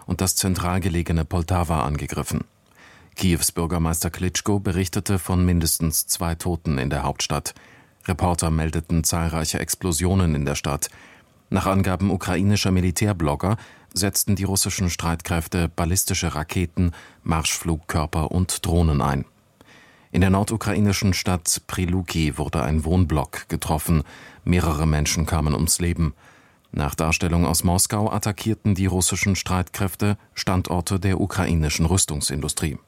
und das zentral gelegene Poltawa angegriffen. Kiews Bürgermeister Klitschko berichtete von mindestens 2 Toten in der Hauptstadt. Reporter meldeten zahlreiche Explosionen in der Stadt. Nach Angaben ukrainischer Militärblogger setzten die russischen Streitkräfte ballistische Raketen, Marschflugkörper und Drohnen ein. In der nordukrainischen Stadt Priluki wurde ein Wohnblock getroffen. Mehrere Menschen kamen ums Leben. Nach Darstellung aus Moskau attackierten die russischen Streitkräfte Standorte der ukrainischen Rüstungsindustrie.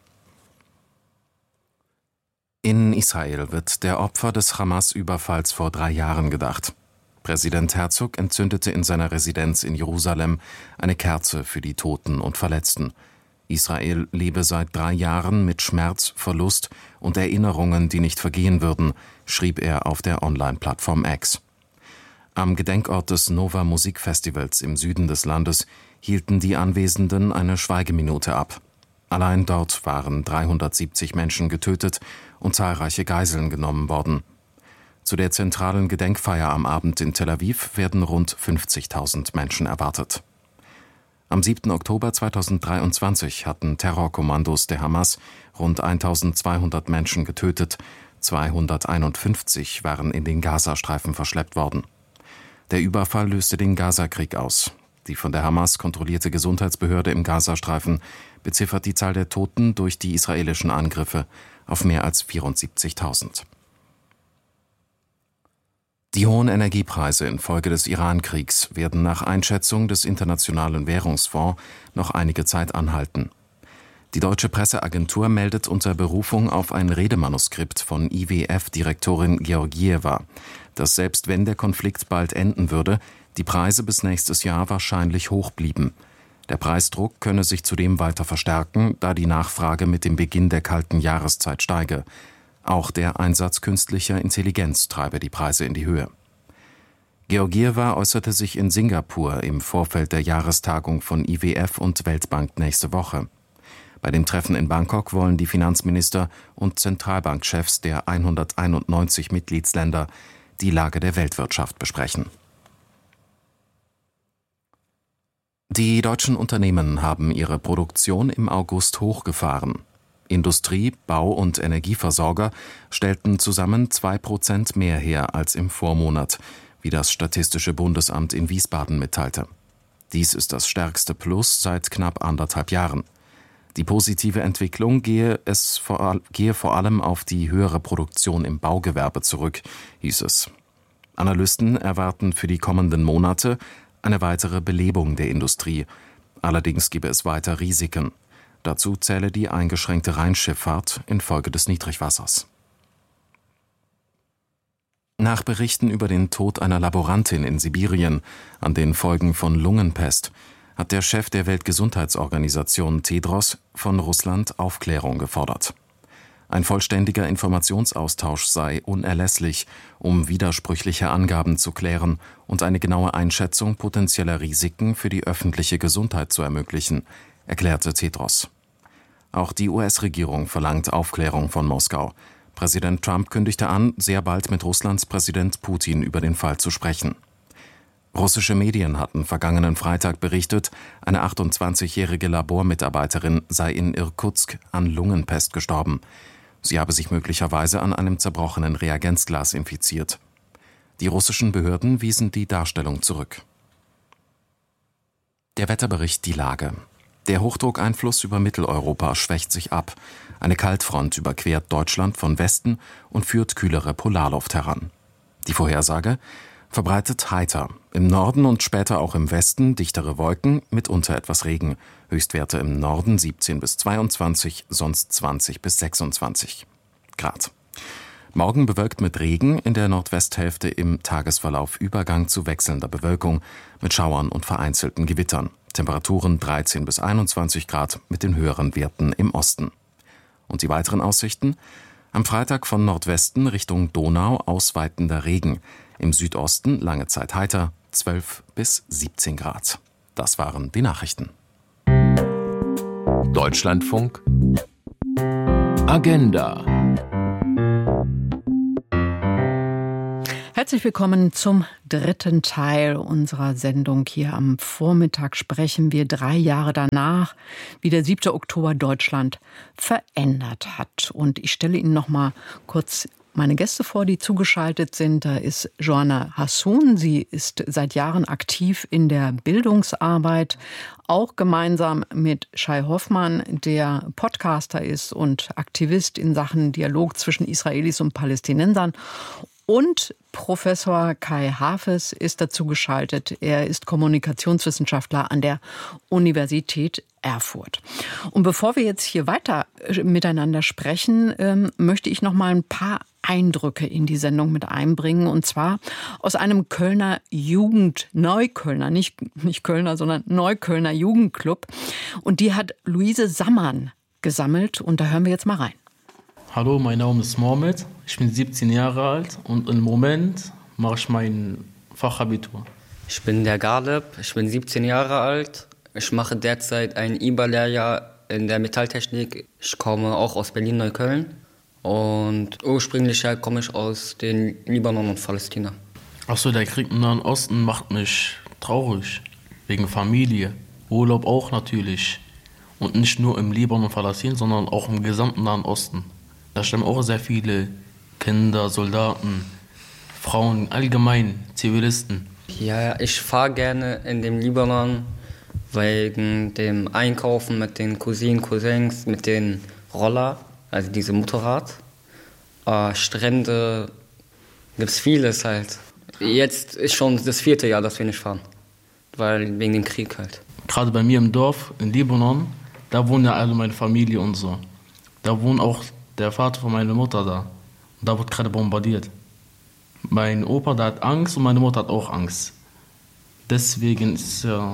In Israel wird der Opfer des Hamas-Überfalls vor 3 Jahren gedacht. Präsident Herzog entzündete in seiner Residenz in Jerusalem eine Kerze für die Toten und Verletzten. Israel lebe seit 3 Jahren mit Schmerz, Verlust und Erinnerungen, die nicht vergehen würden, schrieb er auf der Online-Plattform X. Am Gedenkort des Nova Musikfestivals im Süden des Landes hielten die Anwesenden eine Schweigeminute ab. Allein dort waren 370 Menschen getötet und zahlreiche Geiseln genommen worden. Zu der zentralen Gedenkfeier am Abend in Tel Aviv werden rund 50.000 Menschen erwartet. Am 7. Oktober 2023 hatten Terrorkommandos der Hamas rund 1.200 Menschen getötet, 251 waren in den Gazastreifen verschleppt worden. Der Überfall löste den Gazakrieg aus. Die von der Hamas kontrollierte Gesundheitsbehörde im Gazastreifen beziffert die Zahl der Toten durch die israelischen Angriffe auf mehr als 74.000. Die hohen Energiepreise infolge des Iran-Kriegs werden nach Einschätzung des Internationalen Währungsfonds noch einige Zeit anhalten. Die deutsche Presseagentur meldet unter Berufung auf ein Redemanuskript von IWF-Direktorin Georgieva, dass selbst wenn der Konflikt bald enden würde, die Preise bis nächstes Jahr wahrscheinlich hoch blieben. Der Preisdruck könne sich zudem weiter verstärken, da die Nachfrage mit dem Beginn der kalten Jahreszeit steige. Auch der Einsatz künstlicher Intelligenz treibe die Preise in die Höhe. Georgieva äußerte sich in Singapur im Vorfeld der Jahrestagung von IWF und Weltbank nächste Woche. Bei dem Treffen in Bangkok wollen die Finanzminister und Zentralbankchefs der 191 Mitgliedsländer die Lage der Weltwirtschaft besprechen. Die deutschen Unternehmen haben ihre Produktion im August hochgefahren. Industrie, Bau- und Energieversorger stellten zusammen 2% mehr her als im Vormonat, wie das Statistische Bundesamt in Wiesbaden mitteilte. Dies ist das stärkste Plus seit knapp 1,5 Jahren. Die positive Entwicklung gehe vor allem auf die höhere Produktion im Baugewerbe zurück, hieß es. Analysten erwarten für die kommenden Monate eine weitere Belebung der Industrie. Allerdings gebe es weiter Risiken. Dazu zähle die eingeschränkte Rheinschifffahrt infolge des Niedrigwassers. Nach Berichten über den Tod einer Laborantin in Sibirien an den Folgen von Lungenpest hat der Chef der Weltgesundheitsorganisation Tedros von Russland Aufklärung gefordert. Ein vollständiger Informationsaustausch sei unerlässlich, um widersprüchliche Angaben zu klären und eine genaue Einschätzung potenzieller Risiken für die öffentliche Gesundheit zu ermöglichen, erklärte Tedros. Auch die US-Regierung verlangt Aufklärung von Moskau. Präsident Trump kündigte an, sehr bald mit Russlands Präsident Putin über den Fall zu sprechen. Russische Medien hatten vergangenen Freitag berichtet, eine 28-jährige Labormitarbeiterin sei in Irkutsk an Lungenpest gestorben. Sie habe sich möglicherweise an einem zerbrochenen Reagenzglas infiziert. Die russischen Behörden wiesen die Darstellung zurück. Der Wetterbericht die Lage. Der Hochdruckeinfluss über Mitteleuropa schwächt sich ab. Eine Kaltfront überquert Deutschland von Westen und führt kühlere Polarluft heran. Die Vorhersage: verbreitet heiter. Im Norden und später auch im Westen dichtere Wolken, mitunter etwas Regen. Höchstwerte im Norden 17 bis 22, sonst 20 bis 26 Grad. Morgen bewölkt mit Regen, in der Nordwesthälfte im Tagesverlauf Übergang zu wechselnder Bewölkung mit Schauern und vereinzelten Gewittern. Temperaturen 13 bis 21 Grad mit den höheren Werten im Osten. Und die weiteren Aussichten? Am Freitag von Nordwesten Richtung Donau ausweitender Regen. Im Südosten lange Zeit heiter, 12 bis 17 Grad. Das waren die Nachrichten. Deutschlandfunk Agenda. Herzlich willkommen zum dritten Teil unserer Sendung. Hier am Vormittag sprechen wir 3 Jahre danach, wie der 7. Oktober Deutschland verändert hat. Und ich stelle Ihnen noch mal kurz meine Gäste vor, die zugeschaltet sind. Da ist Joanna Hassoun. Sie ist seit Jahren aktiv in der Bildungsarbeit, auch gemeinsam mit Shai Hoffmann, der Podcaster ist und Aktivist in Sachen Dialog zwischen Israelis und Palästinensern. Und Professor Kai Hafes ist dazu geschaltet. Er ist Kommunikationswissenschaftler an der Universität Erfurt. Und bevor wir jetzt hier weiter miteinander sprechen, möchte ich noch mal ein paar Eindrücke in die Sendung mit einbringen. Und zwar aus einem Kölner Neuköllner, nicht Kölner, sondern Neuköllner Jugendclub. Und die hat Luise Sammann gesammelt. Und da hören wir jetzt mal rein. Hallo, mein Name ist Mohamed, ich bin 17 Jahre alt und im Moment mache ich mein Fachabitur. Ich bin der Galeb, ich bin 17 Jahre alt. Ich mache derzeit ein IBA-Lehrjahr in der Metalltechnik. Ich komme auch aus Berlin-Neukölln und ursprünglich komme ich aus den Libanon und Palästina. Achso, der Krieg im Nahen Osten macht mich traurig, wegen Familie, Urlaub auch natürlich. Und nicht nur im Libanon und Palästina, sondern auch im gesamten Nahen Osten. Da sterben auch sehr viele Kinder, Soldaten, Frauen, allgemein Zivilisten. Ja, ich fahre gerne in den Libanon wegen dem Einkaufen mit den Cousinen, Cousins, mit den Roller, also diese Motorrad. Strände, gibt's vieles halt. Jetzt ist schon das 4. Jahr, dass wir nicht fahren, weil wegen dem Krieg halt. Gerade bei mir im Dorf, in Libanon, da wohnen ja alle meine Familie und so. Da wohnt auch der Vater von meiner Mutter da. Und da wird gerade bombardiert. Mein Opa, der hat Angst und meine Mutter hat auch Angst. Deswegen ist ja,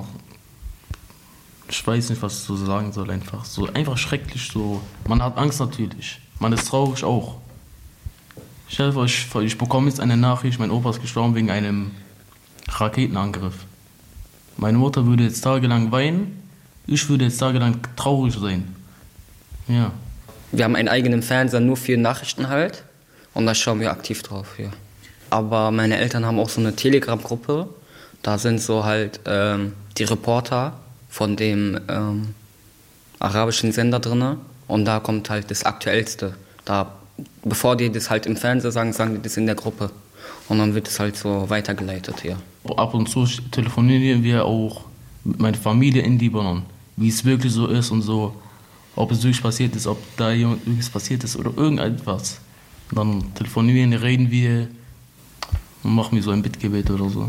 ich weiß nicht, was ich so sagen soll, einfach schrecklich so. Man hat Angst natürlich, man ist traurig auch. Stell dir vor, ich bekomme jetzt eine Nachricht, mein Opa ist gestorben wegen einem Raketenangriff. Meine Mutter würde jetzt tagelang weinen, ich würde jetzt tagelang traurig sein. Ja. Wir haben einen eigenen Fernseher nur für Nachrichten halt und da schauen wir aktiv drauf, ja. Aber meine Eltern haben auch so eine Telegram-Gruppe, da sind so halt die Reporter von dem arabischen Sender drin und da kommt halt das Aktuellste. Da, bevor die das halt im Fernsehen sagen, sagen die das in der Gruppe und dann wird es halt so weitergeleitet, ja. Ab und zu telefonieren wir auch mit meiner Familie in Libanon, wie es wirklich so ist und so. Ob es wirklich passiert ist, ob da irgendwas passiert ist oder irgendetwas. Dann telefonieren, reden wir und machen wir so ein Bittgebet oder so.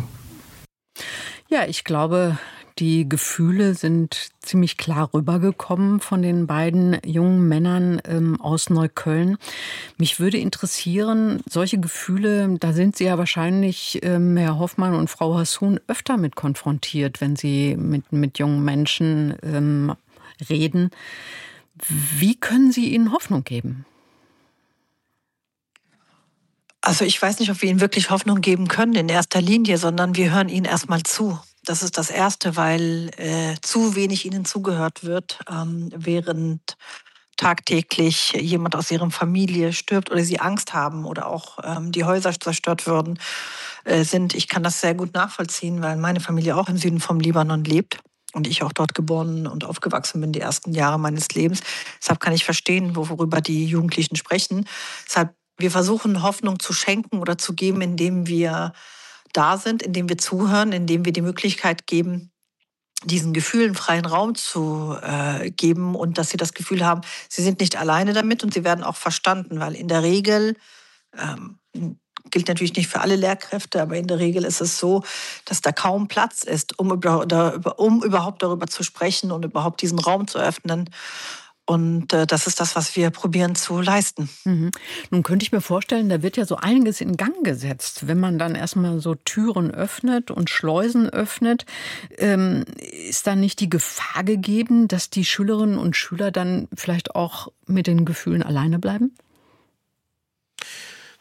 Ja, ich glaube, die Gefühle sind ziemlich klar rübergekommen von den beiden jungen Männern aus Neukölln. Mich würde interessieren, solche Gefühle, da sind Sie ja wahrscheinlich, Herr Hoffmann und Frau Hassoun, öfter mit konfrontiert, wenn Sie mit jungen Menschen reden. Wie können Sie ihnen Hoffnung geben? Also ich weiß nicht, ob wir ihnen wirklich Hoffnung geben können in erster Linie, sondern wir hören ihnen erstmal zu. Das ist das Erste, weil zu wenig ihnen zugehört wird, während tagtäglich jemand aus ihrer Familie stirbt oder sie Angst haben oder auch die Häuser zerstört worden sind. Ich kann das sehr gut nachvollziehen, weil meine Familie auch im Süden vom Libanon lebt. Und ich auch dort geboren und aufgewachsen bin, die ersten Jahre meines Lebens. Deshalb kann ich verstehen, worüber die Jugendlichen sprechen. Deshalb, wir versuchen Hoffnung zu schenken oder zu geben, indem wir da sind, indem wir zuhören, indem wir die Möglichkeit geben, diesen Gefühlen freien Raum zu geben und dass sie das Gefühl haben, sie sind nicht alleine damit und sie werden auch verstanden, weil in der Regel gilt natürlich nicht für alle Lehrkräfte, aber in der Regel ist es so, dass da kaum Platz ist, um überhaupt darüber zu sprechen und überhaupt diesen Raum zu öffnen. Und das ist das, was wir probieren zu leisten. Mhm. Nun könnte ich mir vorstellen, da wird ja so einiges in Gang gesetzt. Wenn man dann erstmal so Türen öffnet und Schleusen öffnet, ist dann nicht die Gefahr gegeben, dass die Schülerinnen und Schüler dann vielleicht auch mit den Gefühlen alleine bleiben?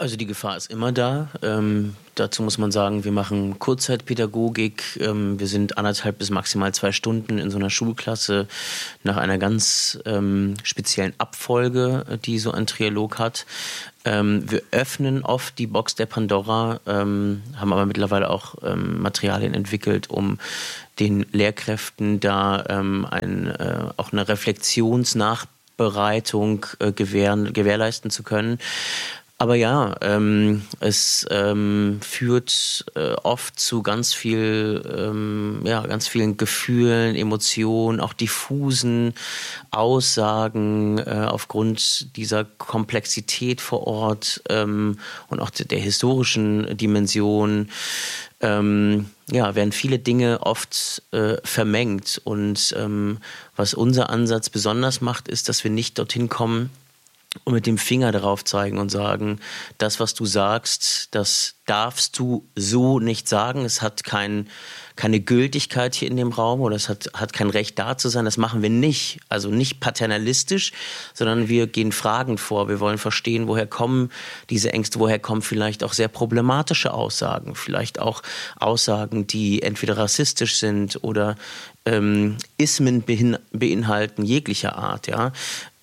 Also die Gefahr ist immer da. Dazu muss man sagen, wir machen Kurzzeitpädagogik. Wir sind 1,5 bis maximal 2 Stunden in so einer Schulklasse nach einer ganz speziellen Abfolge, die so ein Trialog hat. Wir öffnen oft die Box der Pandora, haben aber mittlerweile auch Materialien entwickelt, um den Lehrkräften da auch eine Reflexionsnachbereitung gewährleisten zu können. Aber ja, es führt oft zu ganz vielen Gefühlen, Emotionen, auch diffusen Aussagen aufgrund dieser Komplexität vor Ort und auch der historischen Dimension. Werden viele Dinge oft vermengt. Und was unser Ansatz besonders macht, ist, dass wir nicht dorthin kommen und mit dem Finger darauf zeigen und sagen, das, was du sagst, das darfst du so nicht sagen. Es hat keine Gültigkeit hier in dem Raum oder es hat kein Recht da zu sein. Das machen wir nicht. Also nicht paternalistisch, sondern wir gehen fragend vor. Wir wollen verstehen, woher kommen diese Ängste, woher kommen vielleicht auch sehr problematische Aussagen, vielleicht auch Aussagen, die entweder rassistisch sind oder Ismen beinhalten jeglicher Art, ja.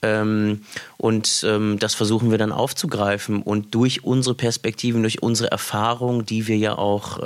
Das versuchen wir dann aufzugreifen und durch unsere Perspektiven, durch unsere Erfahrung, die wir ja auch,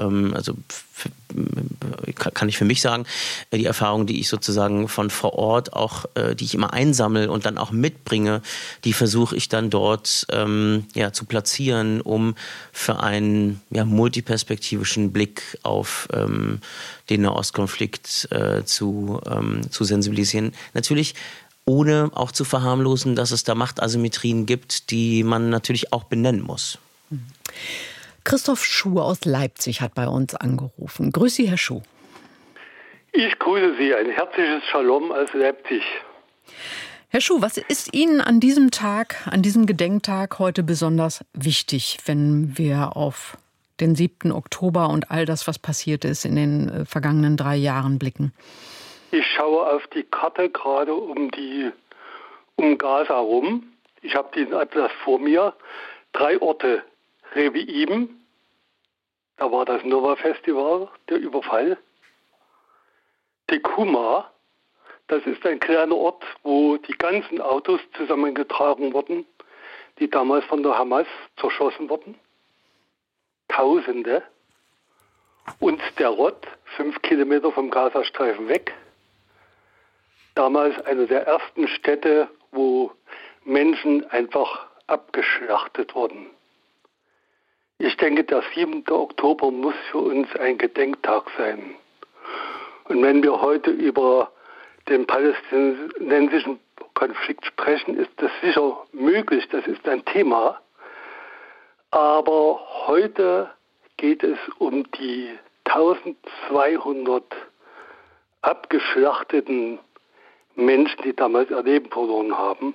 kann ich für mich sagen, die Erfahrung, die ich sozusagen von vor Ort auch, die ich immer einsammle und dann auch mitbringe, die versuche ich dann dort zu platzieren, um für einen multiperspektivischen Blick auf den Nahostkonflikt zu sensibilisieren. Natürlich ohne auch zu verharmlosen, dass es da Machtasymmetrien gibt, die man natürlich auch benennen muss. Christoph Schuh aus Leipzig hat bei uns angerufen. Grüß Sie, Herr Schuh. Ich grüße Sie. Ein herzliches Shalom aus Leipzig. Herr Schuh, was ist Ihnen an diesem Tag, an diesem Gedenktag heute besonders wichtig, wenn wir auf den 7. Oktober und all das, was passiert ist, in den vergangenen 3 Jahren blicken? Ich schaue auf die Karte gerade um Gaza rum. Ich habe den Atlas vor mir. 3 Orte. Revi'im, da war das Nova-Festival, der Überfall. Tekuma, das ist ein kleiner Ort, wo die ganzen Autos zusammengetragen wurden, die damals von der Hamas zerschossen wurden. Tausende. Und Sderot, 5 Kilometer vom Gazastreifen weg. Damals eine der ersten Städte, wo Menschen einfach abgeschlachtet wurden. Ich denke, der 7. Oktober muss für uns ein Gedenktag sein. Und wenn wir heute über den palästinensischen Konflikt sprechen, ist das sicher möglich, das ist ein Thema. Aber heute geht es um die 1200 abgeschlachteten Menschen, die damals ihr Leben verloren haben.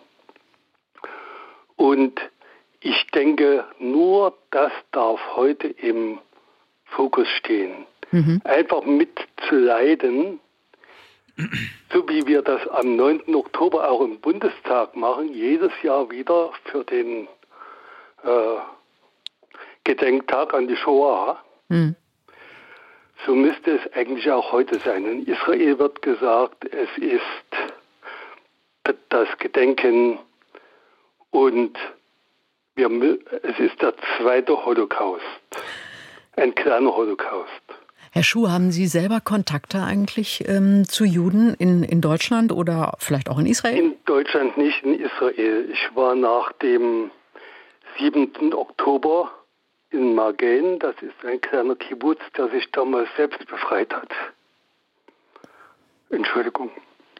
Und ich denke, nur das darf heute im Fokus stehen. Einfach mitzuleiden, so wie wir das am 9. Oktober auch im Bundestag machen, jedes Jahr wieder für den Gedenktag an die Shoah. So müsste es eigentlich auch heute sein. In Israel wird gesagt, es ist das Gedenken und es ist der 2. Holocaust, ein kleiner Holocaust. Herr Schuh, haben Sie selber Kontakte eigentlich zu Juden in Deutschland oder vielleicht auch in Israel? In Deutschland nicht, in Israel. Ich war nach dem 7. Oktober in Magen, das ist ein kleiner Kibbutz, der sich damals selbst befreit hat. Entschuldigung.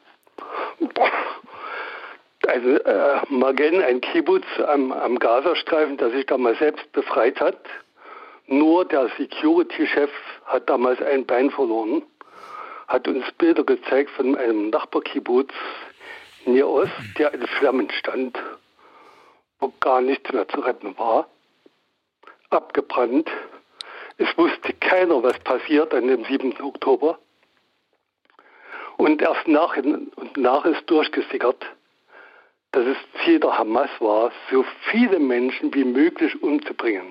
Also Magen, ein Kibbutz am Gazastreifen, der sich damals selbst befreit hat. Nur der Security-Chef hat damals ein Bein verloren, hat uns Bilder gezeigt von einem Nachbarkibbutz Nir Ost, der in Flammen stand, wo gar nichts mehr zu retten war. Abgebrannt. Es wusste keiner, was passiert an dem 7. Oktober. Und erst nach ist durchgesickert, dass es Ziel der Hamas war, so viele Menschen wie möglich umzubringen.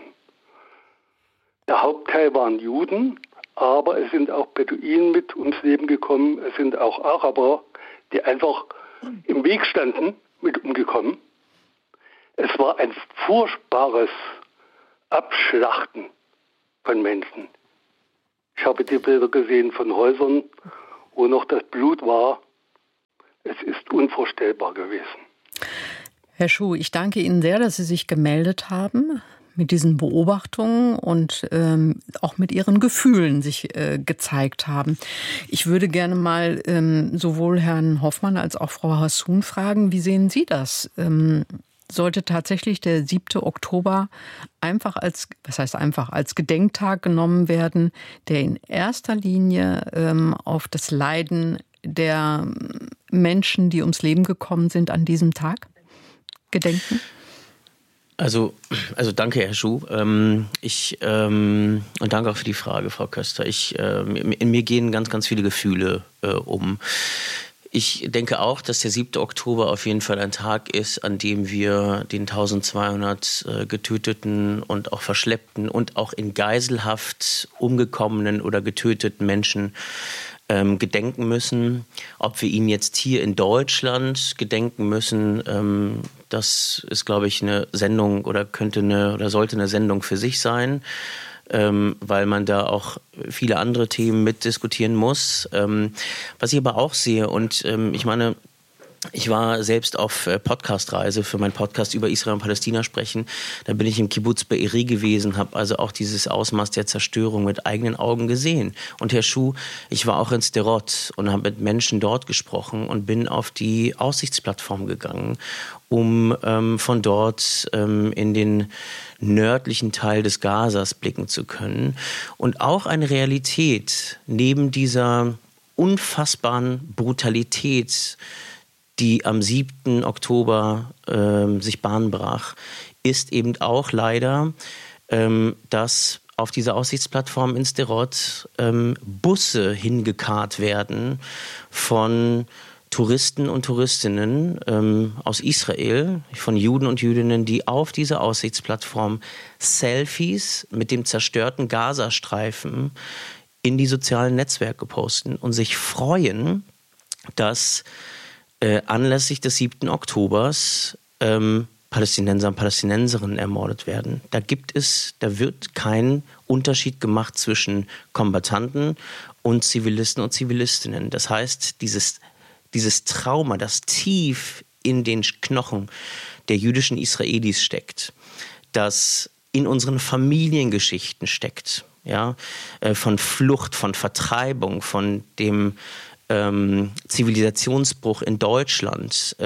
Der Hauptteil waren Juden, aber es sind auch Beduinen mit ums Leben gekommen. Es sind auch Araber, die einfach im Weg standen, mit umgekommen. Es war ein furchtbares Abschlachten von Menschen. Ich habe die Bilder gesehen von Häusern, wo noch das Blut war. Es ist unvorstellbar gewesen. Herr Schuh, ich danke Ihnen sehr, dass Sie sich gemeldet haben mit diesen Beobachtungen und auch mit Ihren Gefühlen sich gezeigt haben. Ich würde gerne mal sowohl Herrn Hoffmann als auch Frau Hassoun fragen, wie sehen Sie das? Sollte tatsächlich der 7. Oktober als Gedenktag genommen werden, der in erster Linie auf das Leiden der Menschen, die ums Leben gekommen sind, an diesem Tag gedenken? Also danke, Herr Schuh. Und danke auch für die Frage, Frau Köster. In mir gehen ganz, ganz viele Gefühle um. Ich denke auch, dass der 7. Oktober auf jeden Fall ein Tag ist, an dem wir den 1200 getöteten und auch verschleppten und auch in Geiselhaft umgekommenen oder getöteten Menschen gedenken müssen. Ob wir ihn jetzt hier in Deutschland gedenken müssen, das ist, glaube ich, eine Sendung oder sollte eine Sendung für sich sein, weil man da auch viele andere Themen mitdiskutieren muss. Was ich aber auch sehe, und ich meine, ich war selbst auf Podcast-Reise für meinen Podcast über Israel und Palästina sprechen. Da bin ich im Kibbutz Be'eri gewesen, habe also auch dieses Ausmaß der Zerstörung mit eigenen Augen gesehen. Und Herr Schuh, ich war auch in Sderot und habe mit Menschen dort gesprochen und bin auf die Aussichtsplattform gegangen, um von dort in den nördlichen Teil des Gazas blicken zu können. Und auch eine Realität neben dieser unfassbaren Brutalität, die am 7. Oktober sich Bahn brach, ist eben auch leider, dass auf dieser Aussichtsplattform in Sderot Busse hingekarrt werden von Touristen und Touristinnen aus Israel, von Juden und Jüdinnen, die auf dieser Aussichtsplattform Selfies mit dem zerstörten Gazastreifen in die sozialen Netzwerke posten und sich freuen, dass anlässlich des 7. Oktobers Palästinenser und Palästinenserinnen ermordet werden. Da wird kein Unterschied gemacht zwischen Kombattanten und Zivilisten und Zivilistinnen. Das heißt, dieses Trauma, das tief in den Knochen der jüdischen Israelis steckt, das in unseren Familiengeschichten steckt, ja, von Flucht, von Vertreibung, von dem Zivilisationsbruch in Deutschland,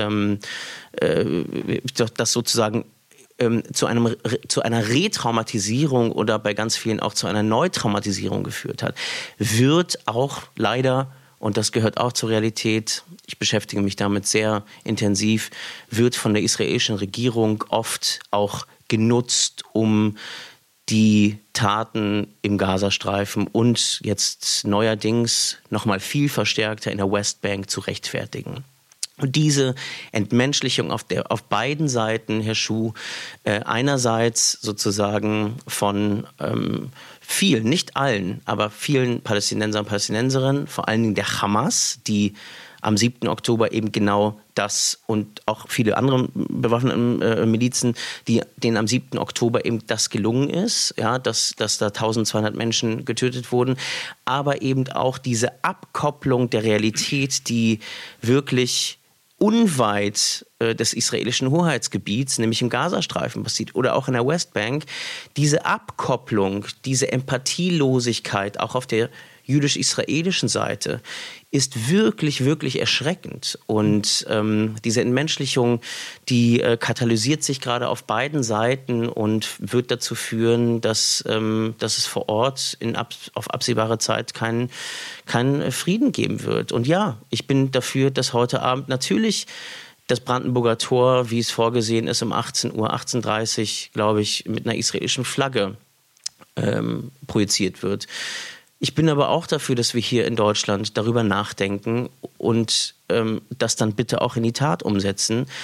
das sozusagen zu einer Retraumatisierung oder bei ganz vielen auch zu einer Neutraumatisierung geführt hat, wird auch leider, und das gehört auch zur Realität, ich beschäftige mich damit sehr intensiv, wird von der israelischen Regierung oft auch genutzt, um die Taten im Gazastreifen und jetzt neuerdings noch mal viel verstärkter in der Westbank zu rechtfertigen. Und diese Entmenschlichung auf beiden Seiten, Herr Schuh, einerseits sozusagen von vielen, nicht allen, aber vielen Palästinensern und Palästinenserinnen, vor allen Dingen der Hamas, die am 7. Oktober eben genau das und auch viele andere bewaffnete Milizen, denen am 7. Oktober eben das gelungen ist, ja, dass da 1200 Menschen getötet wurden, aber eben auch diese Abkopplung der Realität, die wirklich unweit des israelischen Hoheitsgebiets, nämlich im Gazastreifen passiert oder auch in der Westbank, diese Abkopplung, diese Empathielosigkeit auch auf der jüdisch-israelischen Seite ist wirklich, wirklich erschreckend. Und diese Entmenschlichung, die katalysiert sich gerade auf beiden Seiten und wird dazu führen, dass es vor Ort auf absehbare Zeit keinen Frieden geben wird. Und ja, ich bin dafür, dass heute Abend natürlich das Brandenburger Tor, wie es vorgesehen ist, um 18:30 Uhr, glaube ich, mit einer israelischen Flagge projiziert wird. Ich bin aber auch dafür, dass wir hier in Deutschland darüber nachdenken und das dann bitte auch in die Tat umsetzen,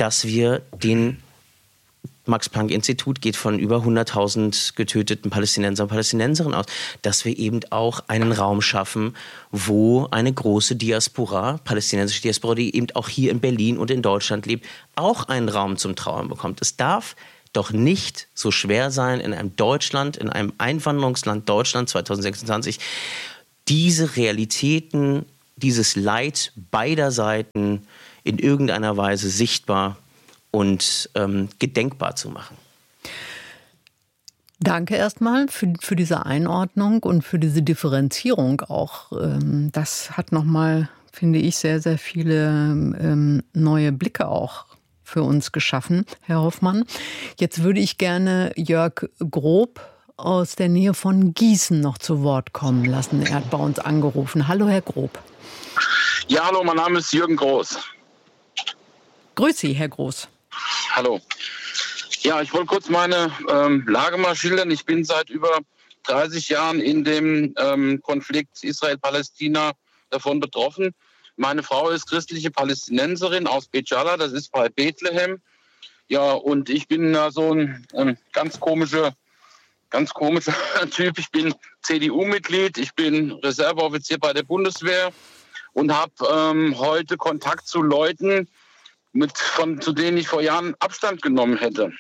dass wir den Max-Planck-Institut geht von über 100.000 getöteten Palästinenser und Palästinenserinnen aus, dass wir eben auch einen Raum schaffen, wo eine große Diaspora, palästinensische Diaspora, die eben auch hier in Berlin und in Deutschland lebt, auch einen Raum zum Trauern bekommt. Es darf doch nicht so schwer sein, in einem Deutschland, in einem Einwanderungsland Deutschland 2026, diese Realitäten, dieses Leid beider Seiten in irgendeiner Weise sichtbar und gedenkbar zu machen. Danke erstmal für diese Einordnung und für diese Differenzierung auch. Das hat nochmal, finde ich, sehr, sehr viele neue Blicke auch für uns geschaffen, Herr Hoffmann. Jetzt würde ich gerne Jörg Grob aus der Nähe von Gießen noch zu Wort kommen lassen. Er hat bei uns angerufen. Hallo, Herr Grob. Ja, hallo, mein Name ist Jürgen Groß. Grüß Sie, Herr Groß. Hallo. Ja, ich wollte kurz meine Lage mal schildern. Ich bin seit über 30 Jahren in dem Konflikt Israel-Palästina davon betroffen. Meine Frau ist christliche Palästinenserin aus Bet Jala, das ist bei Bethlehem. Ja, und ich bin da so ein ganz komischer Typ. Ich bin CDU-Mitglied, ich bin Reserveoffizier bei der Bundeswehr und habe heute Kontakt zu Leuten, zu denen ich vor Jahren Abstand genommen hätte.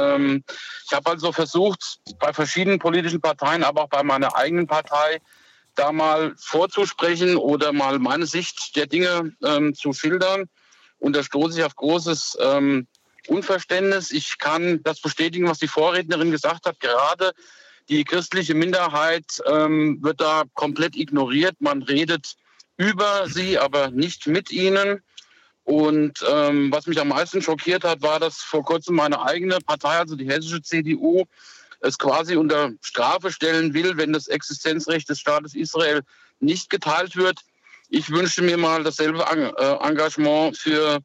Ich habe also versucht, bei verschiedenen politischen Parteien, aber auch bei meiner eigenen Partei, da mal vorzusprechen oder mal meine Sicht der Dinge zu schildern. Und da stoße ich auf großes Unverständnis. Ich kann das bestätigen, was die Vorrednerin gesagt hat. Gerade die christliche Minderheit wird da komplett ignoriert. Man redet über sie, aber nicht mit ihnen. Und was mich am meisten schockiert hat, war, dass vor kurzem meine eigene Partei, also die hessische CDU, es quasi unter Strafe stellen will, wenn das Existenzrecht des Staates Israel nicht geteilt wird. Ich wünschte mir mal dasselbe Engagement für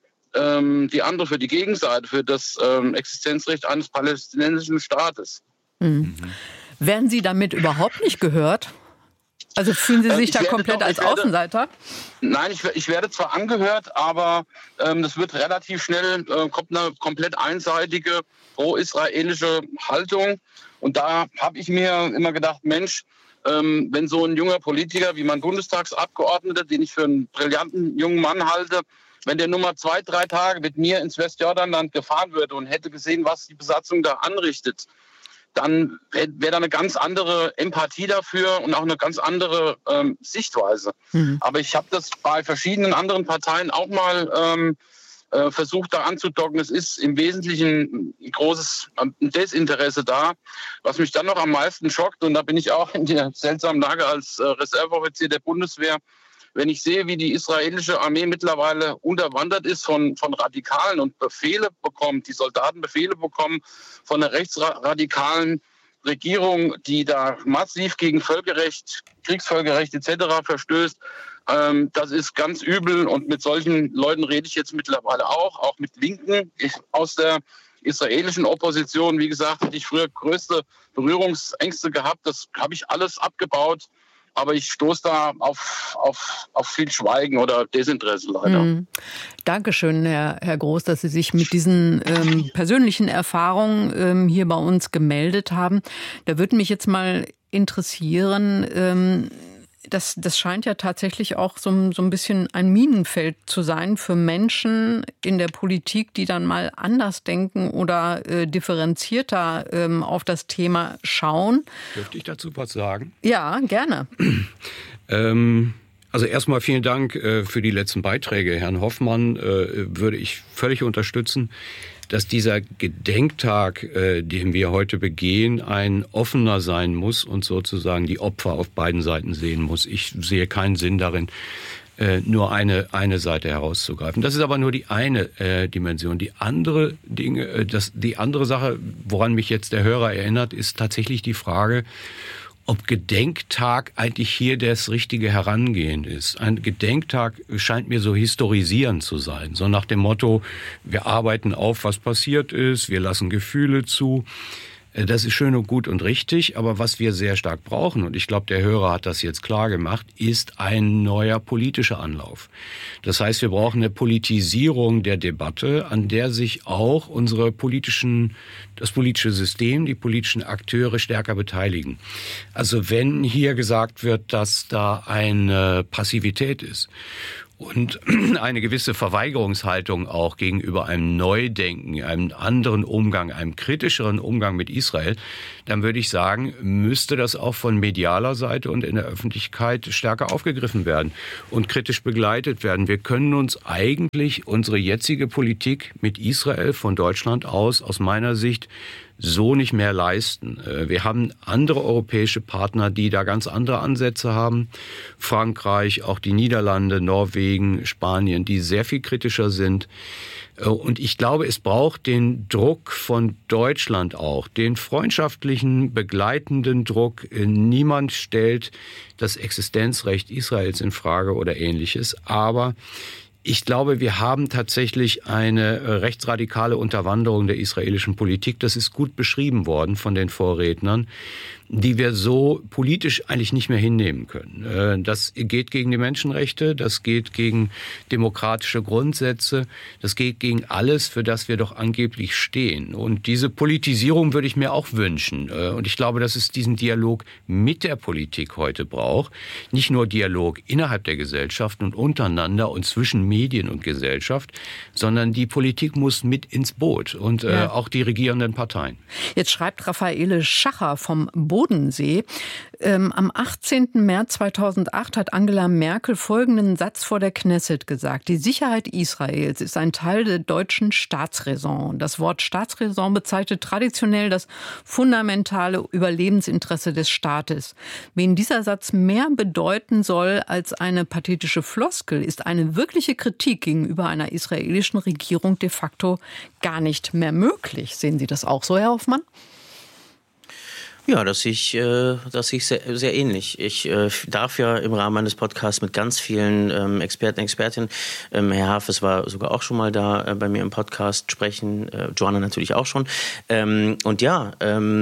für die Gegenseite, für das Existenzrecht eines palästinensischen Staates. Mhm. Werden Sie damit überhaupt nicht gehört? Also fühlen Sie sich da komplett als Außenseiter? Nein, ich werde zwar angehört, aber das wird relativ schnell, kommt eine komplett einseitige pro-israelische Haltung. Und da habe ich mir immer gedacht, Mensch, wenn so ein junger Politiker wie mein Bundestagsabgeordneter, den ich für einen brillanten jungen Mann halte, wenn der nur mal 2-3 Tage mit mir ins Westjordanland gefahren würde und hätte gesehen, was die Besatzung da anrichtet, dann wäre da eine ganz andere Empathie dafür und auch eine ganz andere Sichtweise. Mhm. Aber ich habe das bei verschiedenen anderen Parteien auch mal versucht, da anzudocken. Es ist im Wesentlichen ein großes Desinteresse da. Was mich dann noch am meisten schockt, und da bin ich auch in der seltsamen Lage als Reserveoffizier der Bundeswehr, wenn ich sehe, wie die israelische Armee mittlerweile unterwandert ist von Radikalen und Befehle bekommt, die Soldaten Befehle bekommen von einer rechtsradikalen Regierung, die da massiv gegen Völkerrecht, Kriegsvölkerrecht etc. verstößt, das ist ganz übel. Und mit solchen Leuten rede ich jetzt mittlerweile auch mit Linken aus der israelischen Opposition. Wie gesagt, hatte ich früher größte Berührungsängste gehabt. Das habe ich alles abgebaut. Aber ich stoße da auf viel Schweigen oder Desinteresse leider. Dankeschön, Herr Groß, dass Sie sich mit diesen persönlichen Erfahrungen hier bei uns gemeldet haben. Da würde mich jetzt mal interessieren, das scheint ja tatsächlich auch so ein bisschen ein Minenfeld zu sein für Menschen in der Politik, die dann mal anders denken oder differenzierter auf das Thema schauen. Dürfte ich dazu was sagen? Ja, gerne. Also erstmal vielen Dank für die letzten Beiträge. Herrn Hoffmann würde ich völlig unterstützen, dass dieser Gedenktag, den wir heute begehen, ein offener sein muss und sozusagen die Opfer auf beiden Seiten sehen muss. Ich sehe keinen Sinn darin, nur eine Seite herauszugreifen. Das ist aber nur die eine Dimension. Die andere Sache, woran mich jetzt der Hörer erinnert, ist tatsächlich die Frage, ob Gedenktag eigentlich hier das richtige Herangehen ist. Ein Gedenktag scheint mir so historisierend zu sein. So nach dem Motto, wir arbeiten auf, was passiert ist, wir lassen Gefühle zu. Das ist schön und gut und richtig, aber was wir sehr stark brauchen, und ich glaube, der Hörer hat das jetzt klar gemacht, ist ein neuer politischer Anlauf. Das heißt, wir brauchen eine Politisierung der Debatte, an der sich auch das politische System, die politischen Akteure stärker beteiligen. Also wenn hier gesagt wird, dass da eine Passivität ist und eine gewisse Verweigerungshaltung auch gegenüber einem Neudenken, einem anderen Umgang, einem kritischeren Umgang mit Israel, dann würde ich sagen, müsste das auch von medialer Seite und in der Öffentlichkeit stärker aufgegriffen werden und kritisch begleitet werden. Wir können uns eigentlich unsere jetzige Politik mit Israel von Deutschland aus meiner Sicht so nicht mehr leisten. Wir haben andere europäische Partner, die da ganz andere Ansätze haben. Frankreich, auch die Niederlande, Norwegen, Spanien, die sehr viel kritischer sind. Und ich glaube, es braucht den Druck von Deutschland auch, den freundschaftlichen, begleitenden Druck. Niemand stellt das Existenzrecht Israels in Frage oder Ähnliches. Aber ich glaube, wir haben tatsächlich eine rechtsradikale Unterwanderung der israelischen Politik. Das ist gut beschrieben worden von den Vorrednern, die wir so politisch eigentlich nicht mehr hinnehmen können. Das geht gegen die Menschenrechte, das geht gegen demokratische Grundsätze, das geht gegen alles, für das wir doch angeblich stehen. Und diese Politisierung würde ich mir auch wünschen. Und ich glaube, dass es diesen Dialog mit der Politik heute braucht. Nicht nur Dialog innerhalb der Gesellschaft und untereinander und zwischen Medien und Gesellschaft, sondern die Politik muss mit ins Boot und auch die regierenden Parteien. Jetzt schreibt Raffaele Schacher vom Bodensee. Am 18. März 2008 hat Angela Merkel folgenden Satz vor der Knesset gesagt: Die Sicherheit Israels ist ein Teil der deutschen Staatsräson. Das Wort Staatsräson bezeichnet traditionell das fundamentale Überlebensinteresse des Staates. Wen dieser Satz mehr bedeuten soll als eine pathetische Floskel, ist eine wirkliche Kritik gegenüber einer israelischen Regierung de facto gar nicht mehr möglich. Sehen Sie das auch so, Herr Hoffmann? Ja, das sehe ich sehr, sehr ähnlich. Ich darf ja im Rahmen meines Podcasts mit ganz vielen Experten, Expertinnen, Herr Hafes war sogar auch schon mal da bei mir im Podcast sprechen, Joanna natürlich auch schon. Und ja,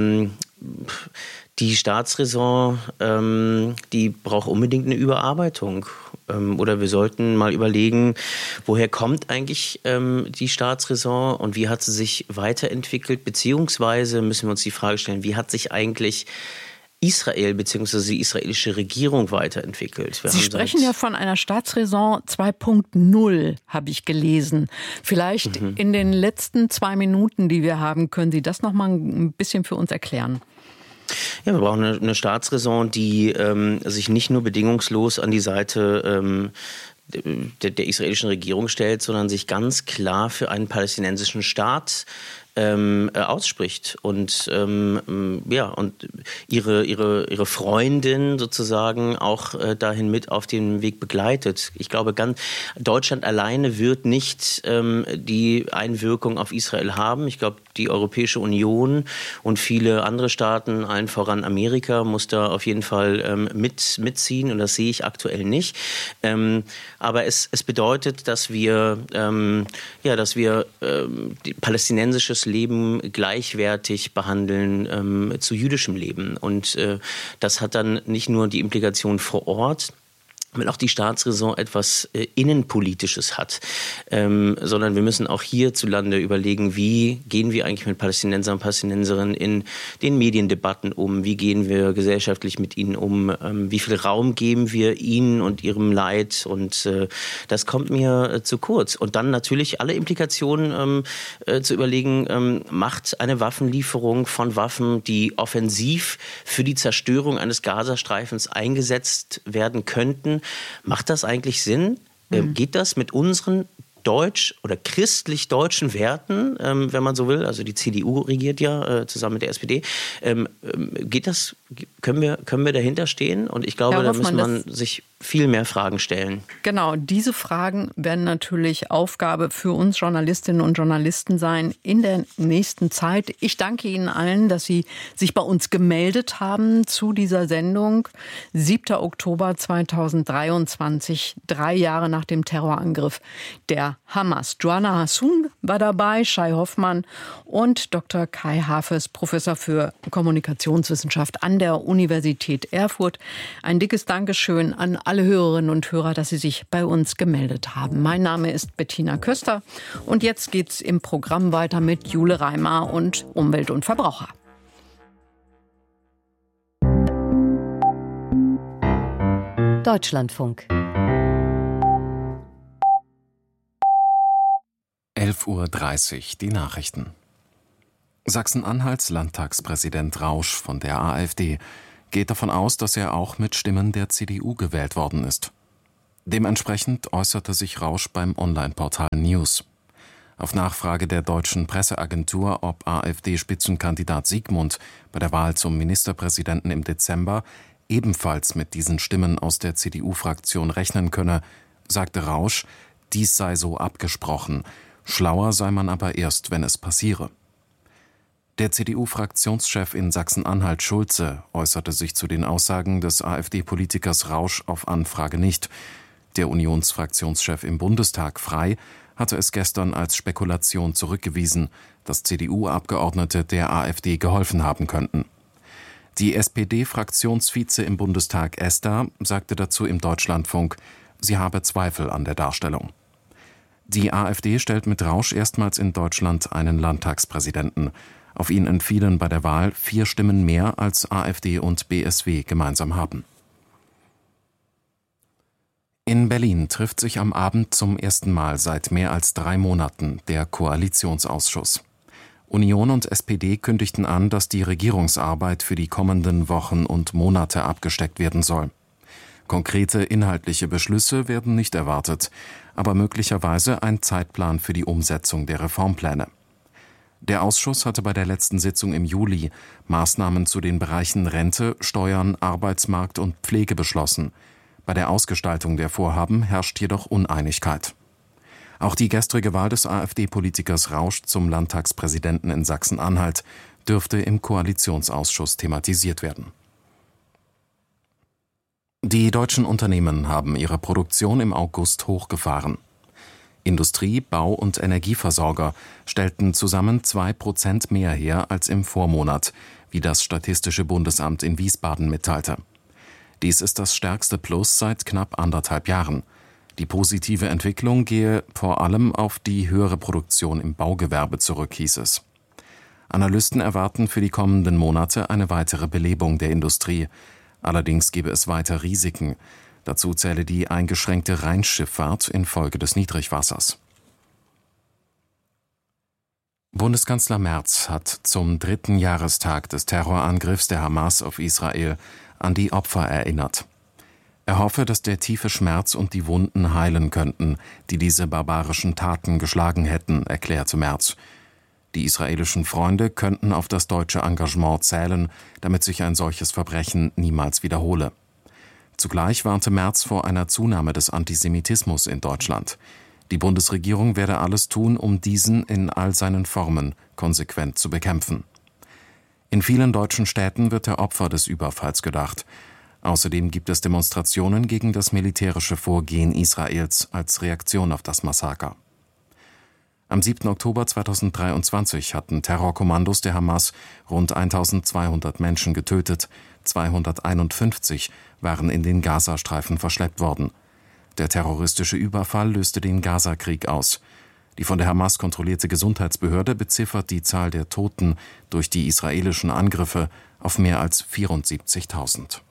die Staatsräson, die braucht unbedingt eine Überarbeitung. Oder wir sollten mal überlegen, woher kommt eigentlich die Staatsräson und wie hat sie sich weiterentwickelt? Beziehungsweise müssen wir uns die Frage stellen, wie hat sich eigentlich Israel bzw. die israelische Regierung weiterentwickelt? Sie sprechen ja von einer Staatsräson 2.0, habe ich gelesen. Vielleicht in den letzten 2 Minuten, die wir haben, können Sie das noch mal ein bisschen für uns erklären? Ja, wir brauchen eine Staatsräson, die sich nicht nur bedingungslos an die Seite der israelischen Regierung stellt, sondern sich ganz klar für einen palästinensischen Staat ausspricht und und ihre Freundin sozusagen auch dahin mit auf den Weg begleitet. Ich glaube, Deutschland alleine wird nicht die Einwirkung auf Israel haben. Ich glaube, die Europäische Union und viele andere Staaten, allen voran Amerika, muss da auf jeden Fall mitziehen und das sehe ich aktuell nicht. Aber es bedeutet, dass wir palästinensisches Leben gleichwertig behandeln zu jüdischem Leben. Und das hat dann nicht nur die Implikation vor Ort, weil auch die Staatsräson etwas Innenpolitisches hat, sondern wir müssen auch hierzulande überlegen, wie gehen wir eigentlich mit Palästinensern und Palästinenserinnen in den Mediendebatten um, wie gehen wir gesellschaftlich mit ihnen um, wie viel Raum geben wir ihnen und ihrem Leid und das kommt mir zu kurz. Und dann natürlich alle Implikationen zu überlegen, macht eine Waffenlieferung von Waffen, die offensiv für die Zerstörung eines Gazastreifens eingesetzt werden könnten, macht das eigentlich Sinn? Geht das mit unseren deutsch- oder christlich-deutschen Werten, wenn man so will? Also die CDU regiert ja zusammen mit der SPD. Geht das? Können wir dahinter stehen? Und ich glaube, da muss man sich viel mehr Fragen stellen. Genau, diese Fragen werden natürlich Aufgabe für uns Journalistinnen und Journalisten sein in der nächsten Zeit. Ich danke Ihnen allen, dass Sie sich bei uns gemeldet haben zu dieser Sendung. 7. Oktober 2023, 3 Jahre nach dem Terrorangriff der der Hamas. Joanna Hassoun war dabei, Shai Hoffmann und Dr. Kai Hafes, Professor für Kommunikationswissenschaft an der Universität Erfurt. Ein dickes Dankeschön an alle Hörerinnen und Hörer, dass Sie sich bei uns gemeldet haben. Mein Name ist Bettina Köster und jetzt geht's im Programm weiter mit Jule Reimer und Umwelt und Verbraucher. Deutschlandfunk. 11:30 Uhr, die Nachrichten. Sachsen-Anhalts Landtagspräsident Rausch von der AfD geht davon aus, dass er auch mit Stimmen der CDU gewählt worden ist. Dementsprechend äußerte sich Rausch beim Online-Portal News. Auf Nachfrage der deutschen Presseagentur, ob AfD-Spitzenkandidat Siegmund bei der Wahl zum Ministerpräsidenten im Dezember ebenfalls mit diesen Stimmen aus der CDU-Fraktion rechnen könne, sagte Rausch, dies sei so abgesprochen, schlauer sei man aber erst, wenn es passiere. Der CDU-Fraktionschef in Sachsen-Anhalt Schulze äußerte sich zu den Aussagen des AfD-Politikers Rausch auf Anfrage nicht. Der Unionsfraktionschef im Bundestag Frey hatte es gestern als Spekulation zurückgewiesen, dass CDU-Abgeordnete der AfD geholfen haben könnten. Die SPD-Fraktionsvize im Bundestag Esther sagte dazu im Deutschlandfunk, sie habe Zweifel an der Darstellung. Die AfD stellt mit Rausch erstmals in Deutschland einen Landtagspräsidenten. Auf ihn entfielen bei der Wahl 4 Stimmen mehr, als AfD und BSW gemeinsam haben. In Berlin trifft sich am Abend zum ersten Mal seit mehr als 3 Monaten der Koalitionsausschuss. Union und SPD kündigten an, dass die Regierungsarbeit für die kommenden Wochen und Monate abgesteckt werden soll. Konkrete inhaltliche Beschlüsse werden nicht erwartet, aber möglicherweise ein Zeitplan für die Umsetzung der Reformpläne. Der Ausschuss hatte bei der letzten Sitzung im Juli Maßnahmen zu den Bereichen Rente, Steuern, Arbeitsmarkt und Pflege beschlossen. Bei der Ausgestaltung der Vorhaben herrscht jedoch Uneinigkeit. Auch die gestrige Wahl des AfD-Politikers Rausch zum Landtagspräsidenten in Sachsen-Anhalt dürfte im Koalitionsausschuss thematisiert werden. Die deutschen Unternehmen haben ihre Produktion im August hochgefahren. Industrie, Bau- und Energieversorger stellten zusammen 2% mehr her als im Vormonat, wie das Statistische Bundesamt in Wiesbaden mitteilte. Dies ist das stärkste Plus seit knapp 1,5 Jahren. Die positive Entwicklung gehe vor allem auf die höhere Produktion im Baugewerbe zurück, hieß es. Analysten erwarten für die kommenden Monate eine weitere Belebung der Industrie. Allerdings gebe es weiter Risiken. Dazu zähle die eingeschränkte Rheinschifffahrt infolge des Niedrigwassers. Bundeskanzler Merz hat zum 3. Jahrestag des Terrorangriffs der Hamas auf Israel an die Opfer erinnert. Er hoffe, dass der tiefe Schmerz und die Wunden heilen könnten, die diese barbarischen Taten geschlagen hätten, erklärte Merz. Die israelischen Freunde könnten auf das deutsche Engagement zählen, damit sich ein solches Verbrechen niemals wiederhole. Zugleich warnte Merz vor einer Zunahme des Antisemitismus in Deutschland. Die Bundesregierung werde alles tun, um diesen in all seinen Formen konsequent zu bekämpfen. In vielen deutschen Städten wird der Opfer des Überfalls gedacht. Außerdem gibt es Demonstrationen gegen das militärische Vorgehen Israels als Reaktion auf das Massaker. Am 7. Oktober 2023 hatten Terrorkommandos der Hamas rund 1200 Menschen getötet, 251 waren in den Gazastreifen verschleppt worden. Der terroristische Überfall löste den Gazakrieg aus. Die von der Hamas kontrollierte Gesundheitsbehörde beziffert die Zahl der Toten durch die israelischen Angriffe auf mehr als 74.000.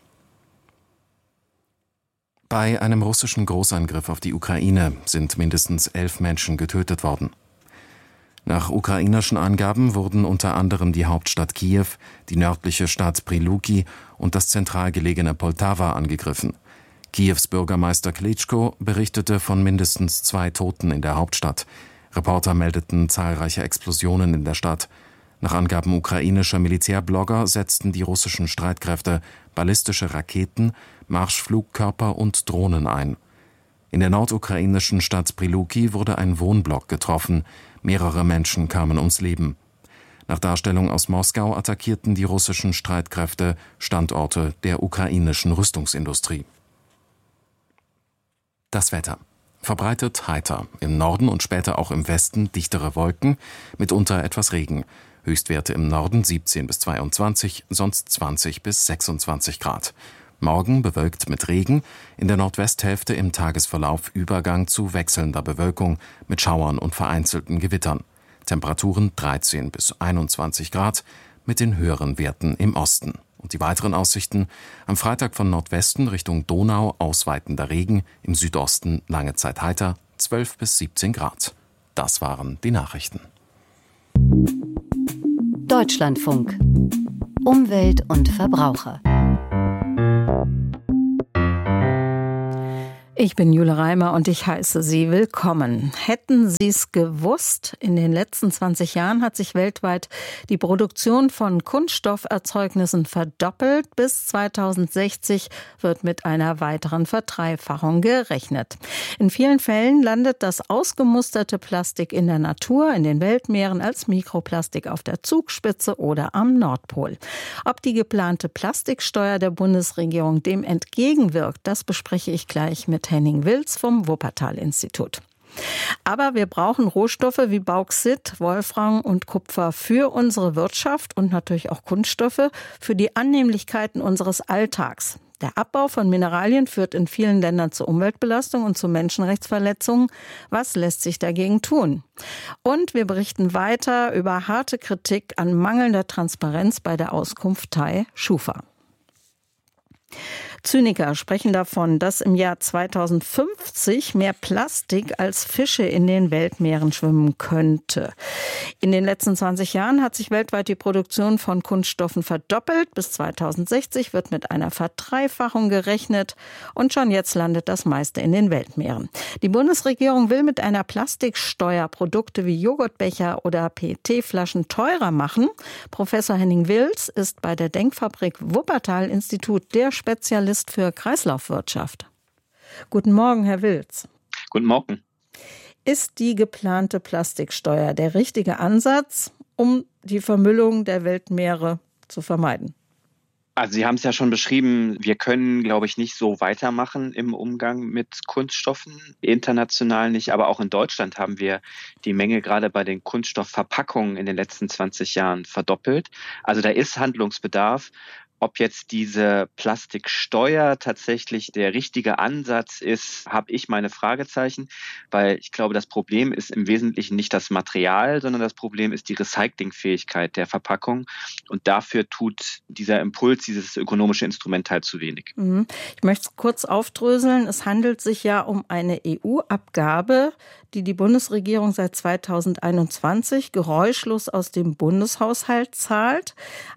Bei einem russischen Großangriff auf die Ukraine sind mindestens 11 Menschen getötet worden. Nach ukrainischen Angaben wurden unter anderem die Hauptstadt Kiew, die nördliche Stadt Pryluki und das zentral gelegene Poltawa angegriffen. Kiews Bürgermeister Klitschko berichtete von mindestens 2 Toten in der Hauptstadt. Reporter meldeten zahlreiche Explosionen in der Stadt. Nach Angaben ukrainischer Militärblogger setzten die russischen Streitkräfte ballistische Raketen, Marschflugkörper und Drohnen ein. In der nordukrainischen Stadt Pryluki wurde ein Wohnblock getroffen. Mehrere Menschen kamen ums Leben. Nach Darstellung aus Moskau attackierten die russischen Streitkräfte Standorte der ukrainischen Rüstungsindustrie. Das Wetter. Verbreitet heiter, im Norden und später auch im Westen dichtere Wolken, mitunter etwas Regen. Höchstwerte im Norden 17 bis 22, sonst 20 bis 26 Grad. Morgen bewölkt mit Regen, in der Nordwesthälfte im Tagesverlauf Übergang zu wechselnder Bewölkung mit Schauern und vereinzelten Gewittern. Temperaturen 13 bis 21 Grad mit den höheren Werten im Osten. Und die weiteren Aussichten: am Freitag von Nordwesten Richtung Donau ausweitender Regen, im Südosten lange Zeit heiter, 12 bis 17 Grad. Das waren die Nachrichten. Deutschlandfunk. Umwelt und Verbraucher. Ich bin Jule Reimer und ich heiße Sie willkommen. Hätten Sie es gewusst, in den letzten 20 Jahren hat sich weltweit die Produktion von Kunststofferzeugnissen verdoppelt. Bis 2060 wird mit einer weiteren Verdreifachung gerechnet. In vielen Fällen landet das ausgemusterte Plastik in der Natur, in den Weltmeeren als Mikroplastik auf der Zugspitze oder am Nordpol. Ob die geplante Plastiksteuer der Bundesregierung dem entgegenwirkt, das bespreche ich gleich mit Henning Wilz vom Wuppertal-Institut. Aber wir brauchen Rohstoffe wie Bauxit, Wolfram und Kupfer für unsere Wirtschaft und natürlich auch Kunststoffe für die Annehmlichkeiten unseres Alltags. Der Abbau von Mineralien führt in vielen Ländern zur Umweltbelastung und zu Menschenrechtsverletzungen. Was lässt sich dagegen tun? Und wir berichten weiter über harte Kritik an mangelnder Transparenz bei der Auskunftei Schufa. Zyniker sprechen davon, dass im Jahr 2050 mehr Plastik als Fische in den Weltmeeren schwimmen könnte. In den letzten 20 Jahren hat sich weltweit die Produktion von Kunststoffen verdoppelt. Bis 2060 wird mit einer Verdreifachung gerechnet. Und schon jetzt landet das meiste in den Weltmeeren. Die Bundesregierung will mit einer Plastiksteuer Produkte wie Joghurtbecher oder PET-Flaschen teurer machen. Professor Henning Wilz ist bei der Denkfabrik Wuppertal-Institut der Spezialist für Kreislaufwirtschaft. Guten Morgen, Herr Wilz. Guten Morgen. Ist die geplante Plastiksteuer der richtige Ansatz, um die Vermüllung der Weltmeere zu vermeiden? Also Sie haben es ja schon beschrieben, wir können, glaube ich, nicht so weitermachen im Umgang mit Kunststoffen, international nicht, aber auch in Deutschland haben wir die Menge gerade bei den Kunststoffverpackungen in den letzten 20 Jahren verdoppelt. Also da ist Handlungsbedarf. Ob jetzt diese Plastiksteuer tatsächlich der richtige Ansatz ist, habe ich meine Fragezeichen, weil ich glaube, das Problem ist im Wesentlichen nicht das Material, sondern das Problem ist die Recyclingfähigkeit der Verpackung. Und dafür tut dieser Impuls, dieses ökonomische Instrument halt zu wenig. Ich möchte es kurz aufdröseln. Es handelt sich ja um eine EU-Abgabe, die die Bundesregierung seit 2021 geräuschlos aus dem Bundeshaushalt zahlt.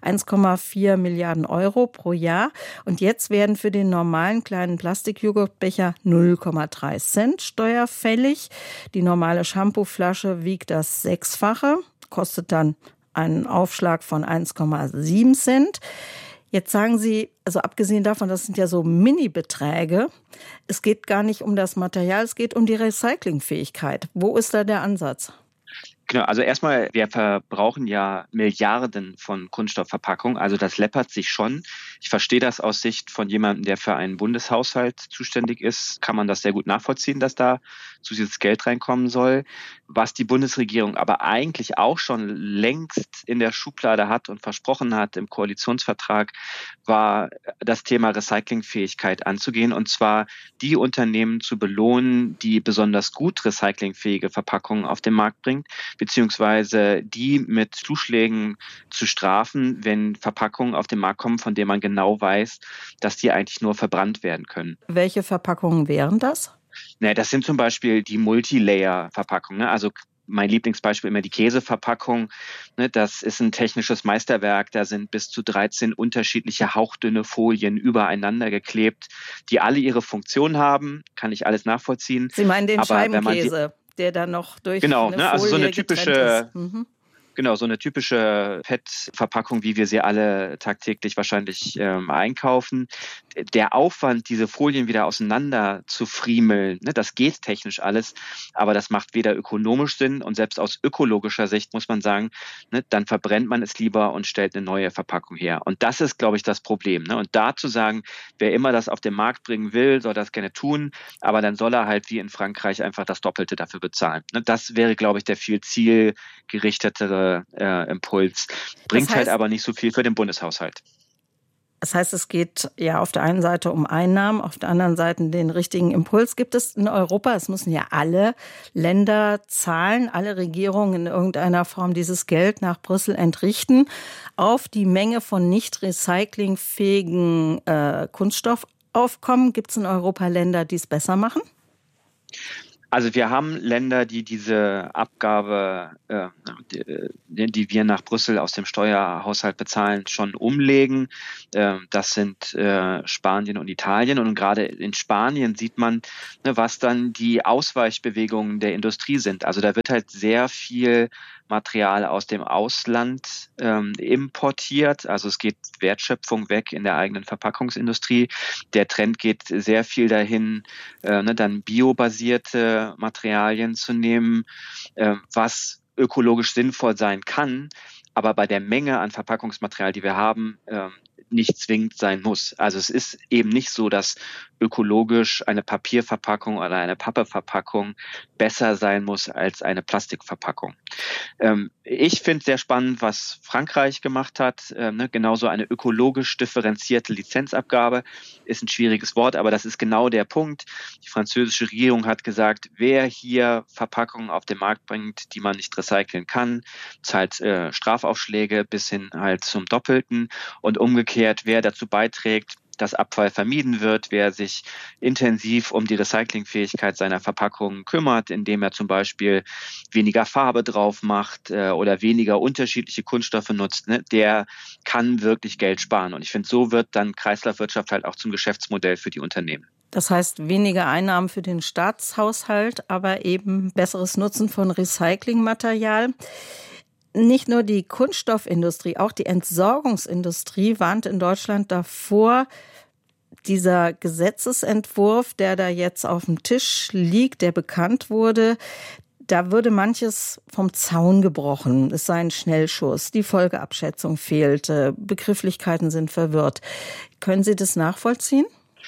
1,4 Milliarden Euro pro Jahr. Und jetzt werden für den normalen kleinen Plastikjoghurtbecher 0,3 Cent steuerfällig. Die normale Shampooflasche wiegt das Sechsfache, kostet dann einen Aufschlag von 1,7 Cent. Jetzt sagen Sie, also abgesehen davon, das sind ja so Mini-Beträge, es geht gar nicht um das Material, es geht um die Recyclingfähigkeit. Wo ist da der Ansatz? Genau, also erstmal, wir verbrauchen ja Milliarden von Kunststoffverpackungen, also das läppert sich schon. Ich verstehe das aus Sicht von jemandem, der für einen Bundeshaushalt zuständig ist, kann man das sehr gut nachvollziehen, dass da zusätzliches Geld reinkommen soll. Was die Bundesregierung aber eigentlich auch schon längst in der Schublade hat und versprochen hat im Koalitionsvertrag, war das Thema Recyclingfähigkeit anzugehen, und zwar die Unternehmen zu belohnen, die besonders gut recyclingfähige Verpackungen auf den Markt bringen, beziehungsweise die mit Zuschlägen zu strafen, wenn Verpackungen auf den Markt kommen, von denen man genau weiß, dass die eigentlich nur verbrannt werden können. Welche Verpackungen wären das? Das sind zum Beispiel die Multilayer-Verpackungen. Also mein Lieblingsbeispiel immer die Käseverpackung. Das ist ein technisches Meisterwerk. Da sind bis zu 13 unterschiedliche hauchdünne Folien übereinander geklebt, die alle ihre Funktion haben. Kann ich alles nachvollziehen. Sie meinen den Scheibenkäse, der dann noch durch genau, eine Folie also so eine typische, Genau, so eine typische PET-Verpackung, wie wir sie alle tagtäglich wahrscheinlich einkaufen. Der Aufwand, diese Folien wieder auseinander zu friemeln, ne, das geht technisch alles, aber das macht weder ökonomisch Sinn und selbst aus ökologischer Sicht muss man sagen, ne, dann verbrennt man es lieber und stellt eine neue Verpackung her. Und das ist, glaube ich, das Problem. Ne? Und da zu sagen, wer immer das auf den Markt bringen will, soll das gerne tun, aber dann soll er halt wie in Frankreich einfach das Doppelte dafür bezahlen. Ne? Das wäre, glaube ich, der viel zielgerichtetere Impuls, bringt halt aber nicht so viel für den Bundeshaushalt. Das heißt, es geht ja auf der einen Seite um Einnahmen, auf der anderen Seite den richtigen Impuls. Gibt es in Europa, es müssen ja alle Länder zahlen, alle Regierungen in irgendeiner Form dieses Geld nach Brüssel entrichten, auf die Menge von nicht recyclingfähigen Kunststoffaufkommen. Gibt es in Europa Länder, die es besser machen? Also wir haben Länder, die diese Abgabe, die wir nach Brüssel aus dem Steuerhaushalt bezahlen, schon umlegen. Das sind Spanien und Italien. Und gerade in Spanien sieht man, was dann die Ausweichbewegungen der Industrie sind. Also da wird halt sehr viel Material aus dem Ausland importiert. Also es geht Wertschöpfung weg in der eigenen Verpackungsindustrie. Der Trend geht sehr viel dahin, dann biobasierte Materialien zu nehmen, was ökologisch sinnvoll sein kann, aber bei der Menge an Verpackungsmaterial, die wir haben, nicht zwingend sein muss. Also es ist eben nicht so, dass ökologisch eine Papierverpackung oder eine Pappeverpackung besser sein muss als eine Plastikverpackung. Ich finde sehr spannend, was Frankreich gemacht hat. Genauso eine ökologisch differenzierte Lizenzabgabe ist ein schwieriges Wort, aber das ist genau der Punkt. Die französische Regierung hat gesagt, wer hier Verpackungen auf den Markt bringt, die man nicht recyceln kann, zahlt Strafaufschläge bis hin halt zum Doppelten und umgekehrt, wer dazu beiträgt, dass Abfall vermieden wird, wer sich intensiv um die Recyclingfähigkeit seiner Verpackungen kümmert, indem er zum Beispiel weniger Farbe drauf macht oder weniger unterschiedliche Kunststoffe nutzt, der kann wirklich Geld sparen. Und ich finde, so wird dann Kreislaufwirtschaft halt auch zum Geschäftsmodell für die Unternehmen. Das heißt, weniger Einnahmen für den Staatshaushalt, aber eben besseres Nutzen von Recyclingmaterial. Nicht nur die Kunststoffindustrie, auch die Entsorgungsindustrie warnt in Deutschland davor, dieser Gesetzesentwurf, der da jetzt auf dem Tisch liegt, der bekannt wurde, da würde manches vom Zaun gebrochen. Es sei ein Schnellschuss, die Folgeabschätzung fehlte, Begrifflichkeiten sind verwirrt. Können Sie das nachvollziehen?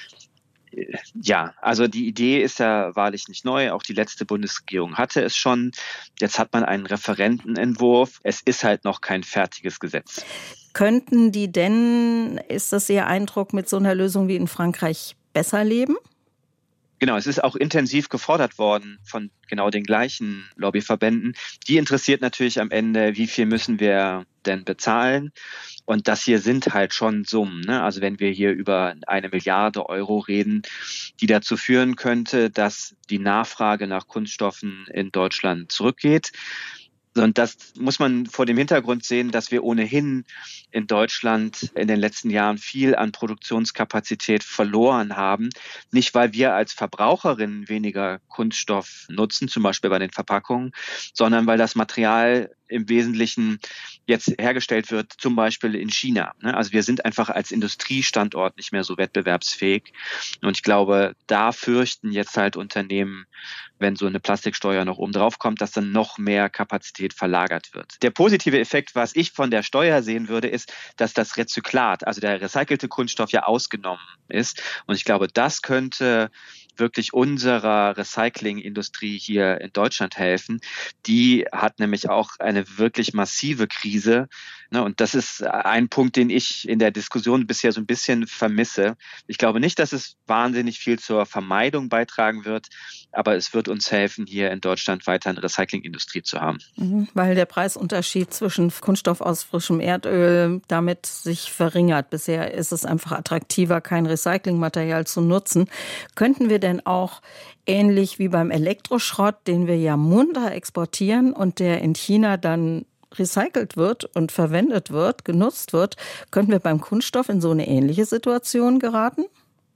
Ja, also die Idee ist ja wahrlich nicht neu. Auch die letzte Bundesregierung hatte es schon. Jetzt hat man einen Referentenentwurf. Es ist halt noch kein fertiges Gesetz. Könnten die denn, ist das Ihr Eindruck, mit so einer Lösung wie in Frankreich besser leben? Genau, es ist auch intensiv gefordert worden von genau den gleichen Lobbyverbänden. Die interessiert natürlich am Ende, wie viel müssen wir denn bezahlen? Und das hier sind halt schon Summen. Ne? Also wenn wir hier über 1 Milliarde Euro reden, die dazu führen könnte, dass die Nachfrage nach Kunststoffen in Deutschland zurückgeht. Und das muss man vor dem Hintergrund sehen, dass wir ohnehin in Deutschland in den letzten Jahren viel an Produktionskapazität verloren haben. Nicht, weil wir als Verbraucherinnen weniger Kunststoff nutzen, zum Beispiel bei den Verpackungen, sondern weil das Material im Wesentlichen jetzt hergestellt wird, zum Beispiel in China. Also wir sind einfach als Industriestandort nicht mehr so wettbewerbsfähig. Und ich glaube, da fürchten jetzt halt Unternehmen, wenn so eine Plastiksteuer noch oben drauf kommt, dass dann noch mehr Kapazität verlagert wird. Der positive Effekt, was ich von der Steuer sehen würde, ist, dass das Rezyklat, also der recycelte Kunststoff, ja ausgenommen ist. Und ich glaube, das könnte wirklich unserer Recyclingindustrie hier in Deutschland helfen. Die hat nämlich auch eine wirklich massive Krise. Und das ist ein Punkt, den ich in der Diskussion bisher so ein bisschen vermisse. Ich glaube nicht, dass es wahnsinnig viel zur Vermeidung beitragen wird, aber es wird uns helfen, hier in Deutschland weiter eine Recyclingindustrie zu haben. Weil der Preisunterschied zwischen Kunststoff aus frischem Erdöl damit sich verringert. Bisher ist es einfach attraktiver, kein Recyclingmaterial zu nutzen. Könnten wir denn auch ähnlich wie beim Elektroschrott, den wir ja munter exportieren und der in China dann recycelt wird und verwendet wird, genutzt wird, könnten wir beim Kunststoff in so eine ähnliche Situation geraten?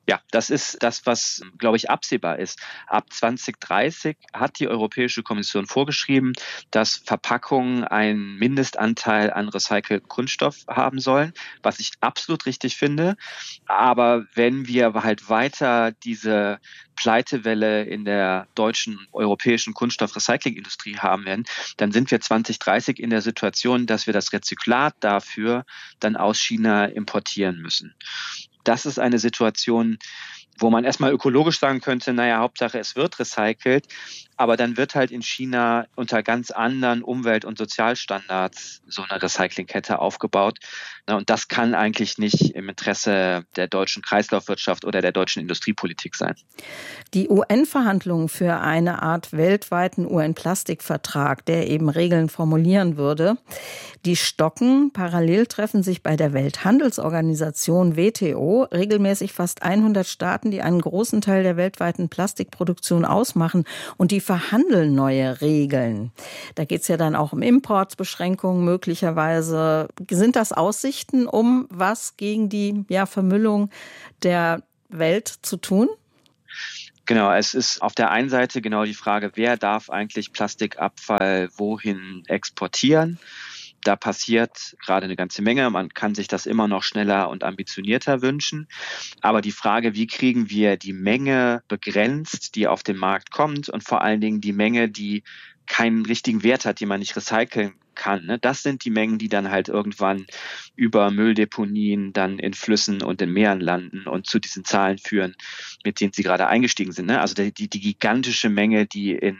Ja, das ist das, was, glaube ich, absehbar ist. Ab 2030 hat die Europäische Kommission vorgeschrieben, dass Verpackungen einen Mindestanteil an recyceltem Kunststoff haben sollen, was ich absolut richtig finde. Aber wenn wir halt weiter diese Pleitewelle in der deutschen, europäischen Kunststoffrecyclingindustrie haben werden, dann sind wir 2030 in der Situation, dass wir das Rezyklat dafür dann aus China importieren müssen. Das ist eine Situation, wo man erstmal ökologisch sagen könnte, naja, Hauptsache es wird recycelt, aber dann wird halt in China unter ganz anderen Umwelt- und Sozialstandards so eine Recyclingkette aufgebaut. Und das kann eigentlich nicht im Interesse der deutschen Kreislaufwirtschaft oder der deutschen Industriepolitik sein. Die UN-Verhandlungen für eine Art weltweiten UN-Plastikvertrag, der eben Regeln formulieren würde, die stocken. Parallel treffen sich bei der Welthandelsorganisation WTO regelmäßig fast 100 Staaten, die einen großen Teil der weltweiten Plastikproduktion ausmachen, und die verhandeln neue Regeln. Da geht es ja dann auch um Importbeschränkungen möglicherweise. Sind das Aussichten, um was gegen die Vermüllung der Welt zu tun? Genau, es ist auf der einen Seite genau die Frage, wer darf eigentlich Plastikabfall wohin exportieren? Da passiert gerade eine ganze Menge. Man kann sich das immer noch schneller und ambitionierter wünschen. Aber die Frage, wie kriegen wir die Menge begrenzt, die auf den Markt kommt, und vor allen Dingen die Menge, die keinen richtigen Wert hat, die man nicht recyceln kann. Das sind die Mengen, die dann halt irgendwann über Mülldeponien dann in Flüssen und in Meeren landen und zu diesen Zahlen führen, mit denen Sie gerade eingestiegen sind. Also die gigantische Menge, die in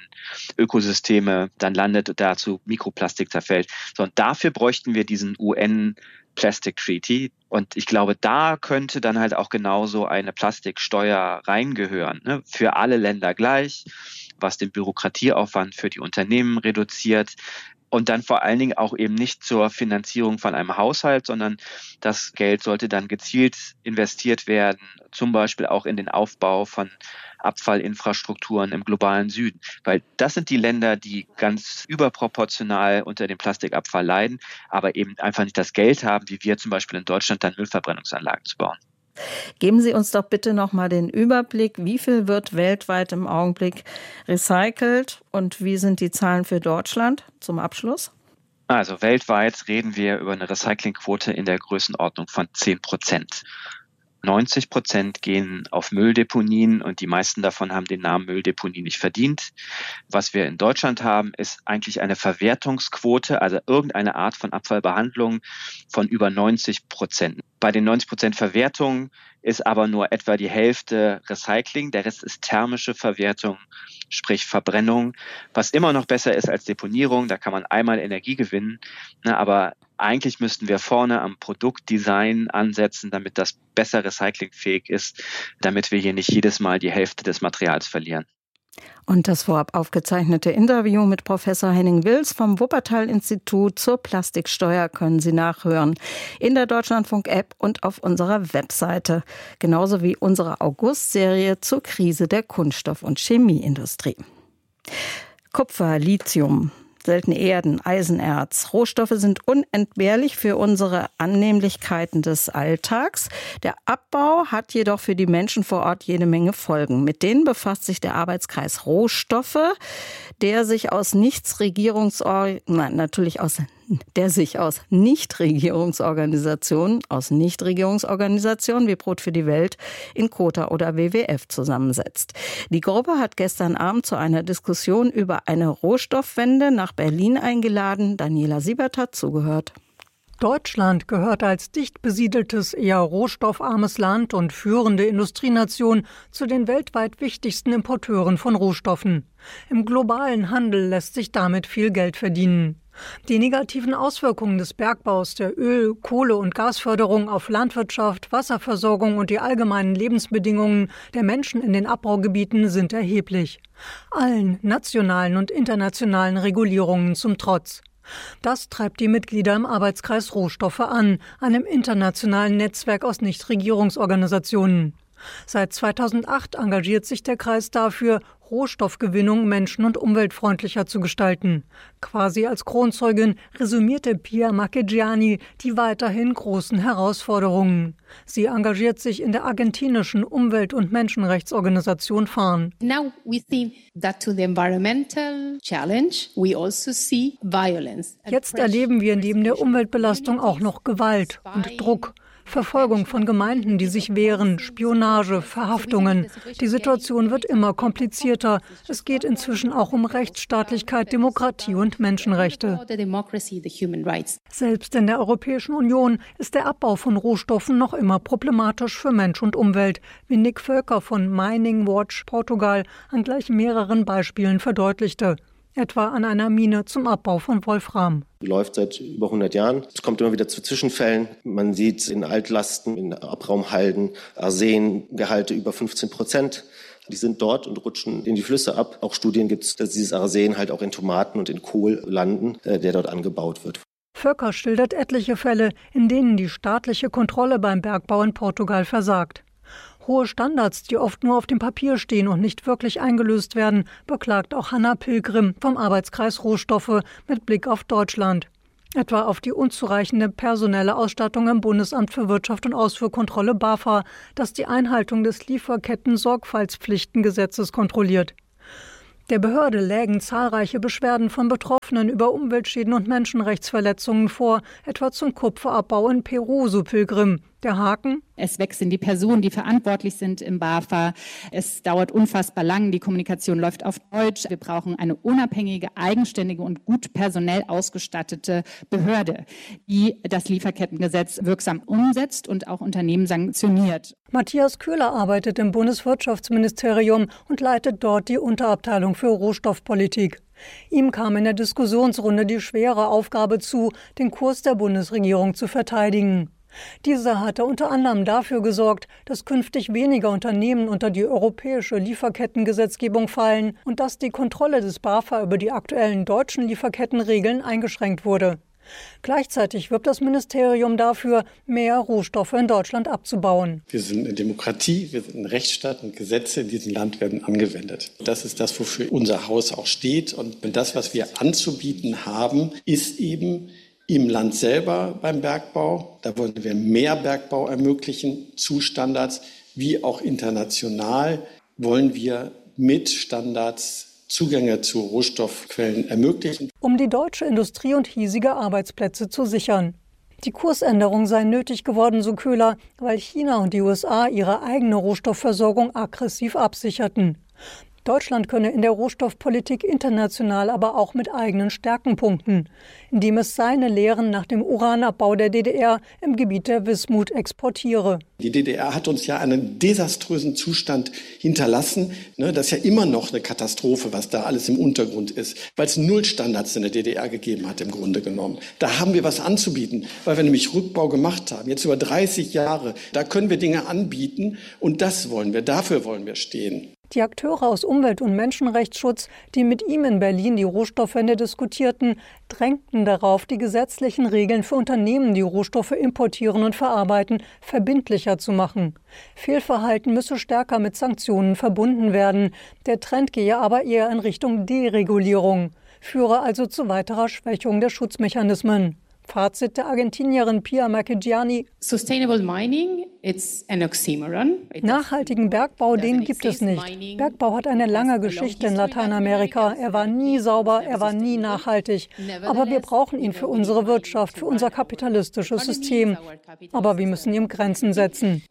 Ökosysteme dann landet und dazu Mikroplastik zerfällt. So, und dafür bräuchten wir diesen UN Plastic Treaty. Und ich glaube, da könnte dann halt auch genauso eine Plastiksteuer reingehören. Für alle Länder gleich, was den Bürokratieaufwand für die Unternehmen reduziert. Und dann vor allen Dingen auch eben nicht zur Finanzierung von einem Haushalt, sondern das Geld sollte dann gezielt investiert werden, zum Beispiel auch in den Aufbau von Abfallinfrastrukturen im globalen Süden. Weil das sind die Länder, die ganz überproportional unter dem Plastikabfall leiden, aber eben einfach nicht das Geld haben, wie wir zum Beispiel in Deutschland, dann Müllverbrennungsanlagen zu bauen. Geben Sie uns doch bitte noch mal den Überblick, wie viel wird weltweit im Augenblick recycelt und wie sind die Zahlen für Deutschland zum Abschluss? Also weltweit reden wir über eine Recyclingquote in der Größenordnung von 10%. 90% gehen auf Mülldeponien und die meisten davon haben den Namen Mülldeponie nicht verdient. Was wir in Deutschland haben, ist eigentlich eine Verwertungsquote, also irgendeine Art von Abfallbehandlung von über 90%. Bei den 90% Verwertung ist aber nur etwa die Hälfte Recycling, der Rest ist thermische Verwertung, sprich Verbrennung, was immer noch besser ist als Deponierung, da kann man einmal Energie gewinnen, aber eigentlich müssten wir vorne am Produktdesign ansetzen, damit das besser recyclingfähig ist, damit wir hier nicht jedes Mal die Hälfte des Materials verlieren. Und das vorab aufgezeichnete Interview mit Professor Henning Wills vom Wuppertal-Institut zur Plastiksteuer können Sie nachhören in der Deutschlandfunk-App und auf unserer Webseite. Genauso wie unsere August-Serie zur Krise der Kunststoff- und Chemieindustrie. Kupfer, Lithium, seltene Erden, Eisenerz. Rohstoffe sind unentbehrlich für unsere Annehmlichkeiten des Alltags. Der Abbau hat jedoch für die Menschen vor Ort jede Menge Folgen. Mit denen befasst sich der Arbeitskreis Rohstoffe, der sich aus Nichtregierungsorganisationen, wie Brot für die Welt in KOTA oder WWF zusammensetzt. Die Gruppe hat gestern Abend zu einer Diskussion über eine Rohstoffwende nach Berlin eingeladen. Daniela Siebert hat zugehört. Deutschland gehört als dicht besiedeltes, eher rohstoffarmes Land und führende Industrienation zu den weltweit wichtigsten Importeuren von Rohstoffen. Im globalen Handel lässt sich damit viel Geld verdienen. Die negativen Auswirkungen des Bergbaus, der Öl-, Kohle- und Gasförderung auf Landwirtschaft, Wasserversorgung und die allgemeinen Lebensbedingungen der Menschen in den Abbaugebieten sind erheblich. Allen nationalen und internationalen Regulierungen zum Trotz. Das treibt die Mitglieder im Arbeitskreis Rohstoffe an, einem internationalen Netzwerk aus Nichtregierungsorganisationen. Seit 2008 engagiert sich der Kreis dafür, Rohstoffgewinnung menschen- und umweltfreundlicher zu gestalten. Quasi als Kronzeugin resümierte Pia Marchegiani die weiterhin großen Herausforderungen. Sie engagiert sich in der argentinischen Umwelt- und Menschenrechtsorganisation FARN. Now we think that to the environmental challenge we also see violence. Jetzt erleben wir neben der Umweltbelastung auch noch Gewalt und Druck. Verfolgung von Gemeinden, die sich wehren, Spionage, Verhaftungen. Die Situation wird immer komplizierter. Es geht inzwischen auch um Rechtsstaatlichkeit, Demokratie und Menschenrechte. Selbst in der Europäischen Union ist der Abbau von Rohstoffen noch immer problematisch für Mensch und Umwelt, wie Nick Völker von Mining Watch Portugal an gleich mehreren Beispielen verdeutlichte. Etwa an einer Mine zum Abbau von Wolfram. Die läuft seit über 100 Jahren. Es kommt immer wieder zu Zwischenfällen. Man sieht in Altlasten, in Abraumhalden Arsengehalte über 15%. Die sind dort und rutschen in die Flüsse ab. Auch Studien gibt es, dass dieses Arsen halt auch in Tomaten und in Kohl landen, der dort angebaut wird. Völker schildert etliche Fälle, in denen die staatliche Kontrolle beim Bergbau in Portugal versagt. Hohe Standards, die oft nur auf dem Papier stehen und nicht wirklich eingelöst werden, beklagt auch Hanna Pilgrim vom Arbeitskreis Rohstoffe mit Blick auf Deutschland. Etwa auf die unzureichende personelle Ausstattung im Bundesamt für Wirtschaft und Ausfuhrkontrolle BAFA, das die Einhaltung des Lieferketten-Sorgfaltspflichtengesetzes kontrolliert. Der Behörde lägen zahlreiche Beschwerden von Betroffenen über Umweltschäden und Menschenrechtsverletzungen vor, etwa zum Kupferabbau in Peru, so Pilgrim. Der Haken? Es wechseln die Personen, die verantwortlich sind im BAFA. Es dauert unfassbar lang. Die Kommunikation läuft auf Deutsch. Wir brauchen eine unabhängige, eigenständige und gut personell ausgestattete Behörde, die das Lieferkettengesetz wirksam umsetzt und auch Unternehmen sanktioniert. Matthias Köhler arbeitet im Bundeswirtschaftsministerium und leitet dort die Unterabteilung für Rohstoffpolitik. Ihm kam in der Diskussionsrunde die schwere Aufgabe zu, den Kurs der Bundesregierung zu verteidigen. Dieser hatte unter anderem dafür gesorgt, dass künftig weniger Unternehmen unter die europäische Lieferkettengesetzgebung fallen und dass die Kontrolle des BAFA über die aktuellen deutschen Lieferkettenregeln eingeschränkt wurde. Gleichzeitig wirbt das Ministerium dafür, mehr Rohstoffe in Deutschland abzubauen. Wir sind eine Demokratie, wir sind ein Rechtsstaat und Gesetze in diesem Land werden angewendet. Das ist das, wofür unser Haus auch steht. Und das, was wir anzubieten haben, ist eben im Land selber beim Bergbau. Da wollen wir mehr Bergbau ermöglichen zu Standards, wie auch international wollen wir mit Standards Zugänge zu Rohstoffquellen ermöglichen. Um die deutsche Industrie und hiesige Arbeitsplätze zu sichern. Die Kursänderung sei nötig geworden, so Köhler, weil China und die USA ihre eigene Rohstoffversorgung aggressiv absicherten. Deutschland könne in der Rohstoffpolitik international aber auch mit eigenen Stärken punkten, indem es seine Lehren nach dem Uranabbau der DDR im Gebiet der Wismut exportiere. Die DDR hat uns ja einen desaströsen Zustand hinterlassen. Das ist ja immer noch eine Katastrophe, was da alles im Untergrund ist, weil es Nullstandards in der DDR gegeben hat im Grunde genommen. Da haben wir was anzubieten, weil wir nämlich Rückbau gemacht haben, jetzt über 30 Jahre. Da können wir Dinge anbieten und das wollen wir, dafür wollen wir stehen. Die Akteure aus Umwelt- und Menschenrechtsschutz, die mit ihm in Berlin die Rohstoffwende diskutierten, drängten darauf, die gesetzlichen Regeln für Unternehmen, die Rohstoffe importieren und verarbeiten, verbindlicher zu machen. Fehlverhalten müsse stärker mit Sanktionen verbunden werden. Der Trend gehe aber eher in Richtung Deregulierung, führe also zu weiterer Schwächung der Schutzmechanismen. Fazit der Argentinierin Pia Marchegiani: Sustainable mining, it's an oxymoron. Nachhaltigen Bergbau, den gibt es nicht. Bergbau hat eine lange Geschichte in Lateinamerika. Er war nie sauber, er war nie nachhaltig. Aber wir brauchen ihn für unsere Wirtschaft, für unser kapitalistisches System. Aber wir müssen ihm Grenzen setzen.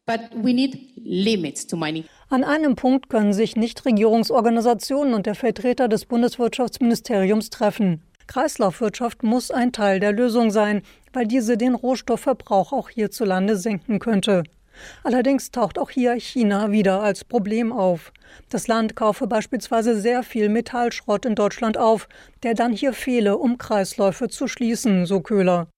An einem Punkt können sich Nichtregierungsorganisationen und der Vertreter des Bundeswirtschaftsministeriums treffen. Kreislaufwirtschaft muss ein Teil der Lösung sein, weil diese den Rohstoffverbrauch auch hierzulande senken könnte. Allerdings taucht auch hier China wieder als Problem auf. Das Land kaufe beispielsweise sehr viel Metallschrott in Deutschland auf, der dann hier fehle, um Kreisläufe zu schließen, so Köhler.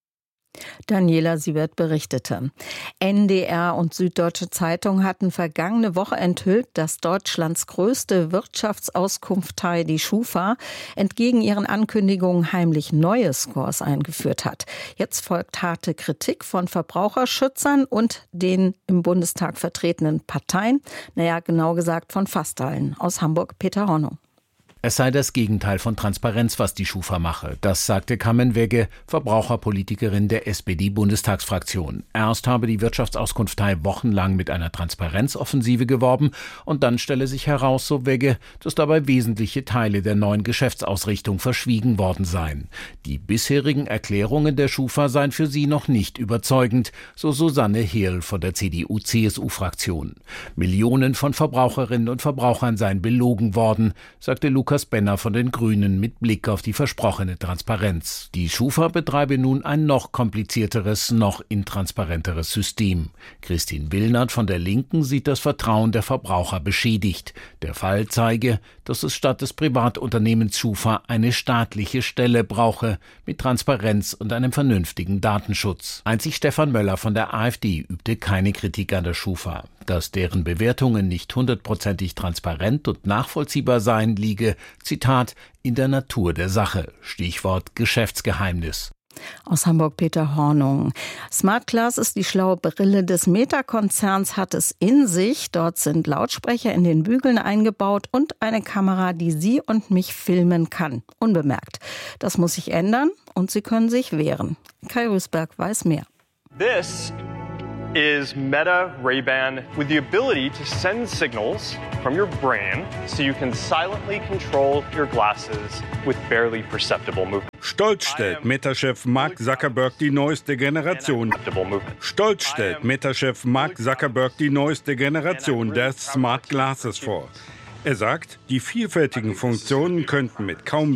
Daniela Siebert berichtete. NDR und Süddeutsche Zeitung hatten vergangene Woche enthüllt, dass Deutschlands größte Wirtschaftsauskunftei, die Schufa, entgegen ihren Ankündigungen heimlich neue Scores eingeführt hat. Jetzt folgt harte Kritik von Verbraucherschützern und den im Bundestag vertretenen Parteien, genau gesagt von fast allen. Aus Hamburg Peter Hornung. Es sei das Gegenteil von Transparenz, was die Schufa mache. Das sagte Carmen Wegge, Verbraucherpolitikerin der SPD-Bundestagsfraktion. Erst habe die Wirtschaftsauskunftei wochenlang mit einer Transparenzoffensive geworben und dann stelle sich heraus, so Wegge, dass dabei wesentliche Teile der neuen Geschäftsausrichtung verschwiegen worden seien. Die bisherigen Erklärungen der Schufa seien für sie noch nicht überzeugend, so Susanne Hehl von der CDU-CSU-Fraktion. Millionen von Verbraucherinnen und Verbrauchern seien belogen worden, sagte Lukas Benner von den Grünen mit Blick auf die versprochene Transparenz. Die Schufa betreibe nun ein noch komplizierteres, noch intransparenteres System. Christine Willnert von der Linken sieht das Vertrauen der Verbraucher beschädigt. Der Fall zeige, dass es statt des Privatunternehmens Schufa eine staatliche Stelle brauche, mit Transparenz und einem vernünftigen Datenschutz. Einzig Stefan Möller von der AfD übte keine Kritik an der Schufa. Dass deren Bewertungen nicht 100%ig transparent und nachvollziehbar seien, liege, Zitat, in der Natur der Sache. Stichwort Geschäftsgeheimnis. Aus Hamburg Peter Hornung. Smart Glass ist die schlaue Brille des Meta-Konzerns, hat es in sich. Dort sind Lautsprecher in den Bügeln eingebaut und eine Kamera, die Sie und mich filmen kann. Unbemerkt. Das muss sich ändern und Sie können sich wehren. Kai Rüßberg weiß mehr. This is Meta Ray-Ban with the ability to send signals from your brain so you can silently control your glasses with barely perceptible movement. Stolz stellt Meta-Chef Mark Zuckerberg die neueste Generation. Stolz stellt Meta-Chef Mark Zuckerberg die neueste Generation der Smart Glasses vor. Er sagt, die vielfältigen Funktionen könnten mit kaum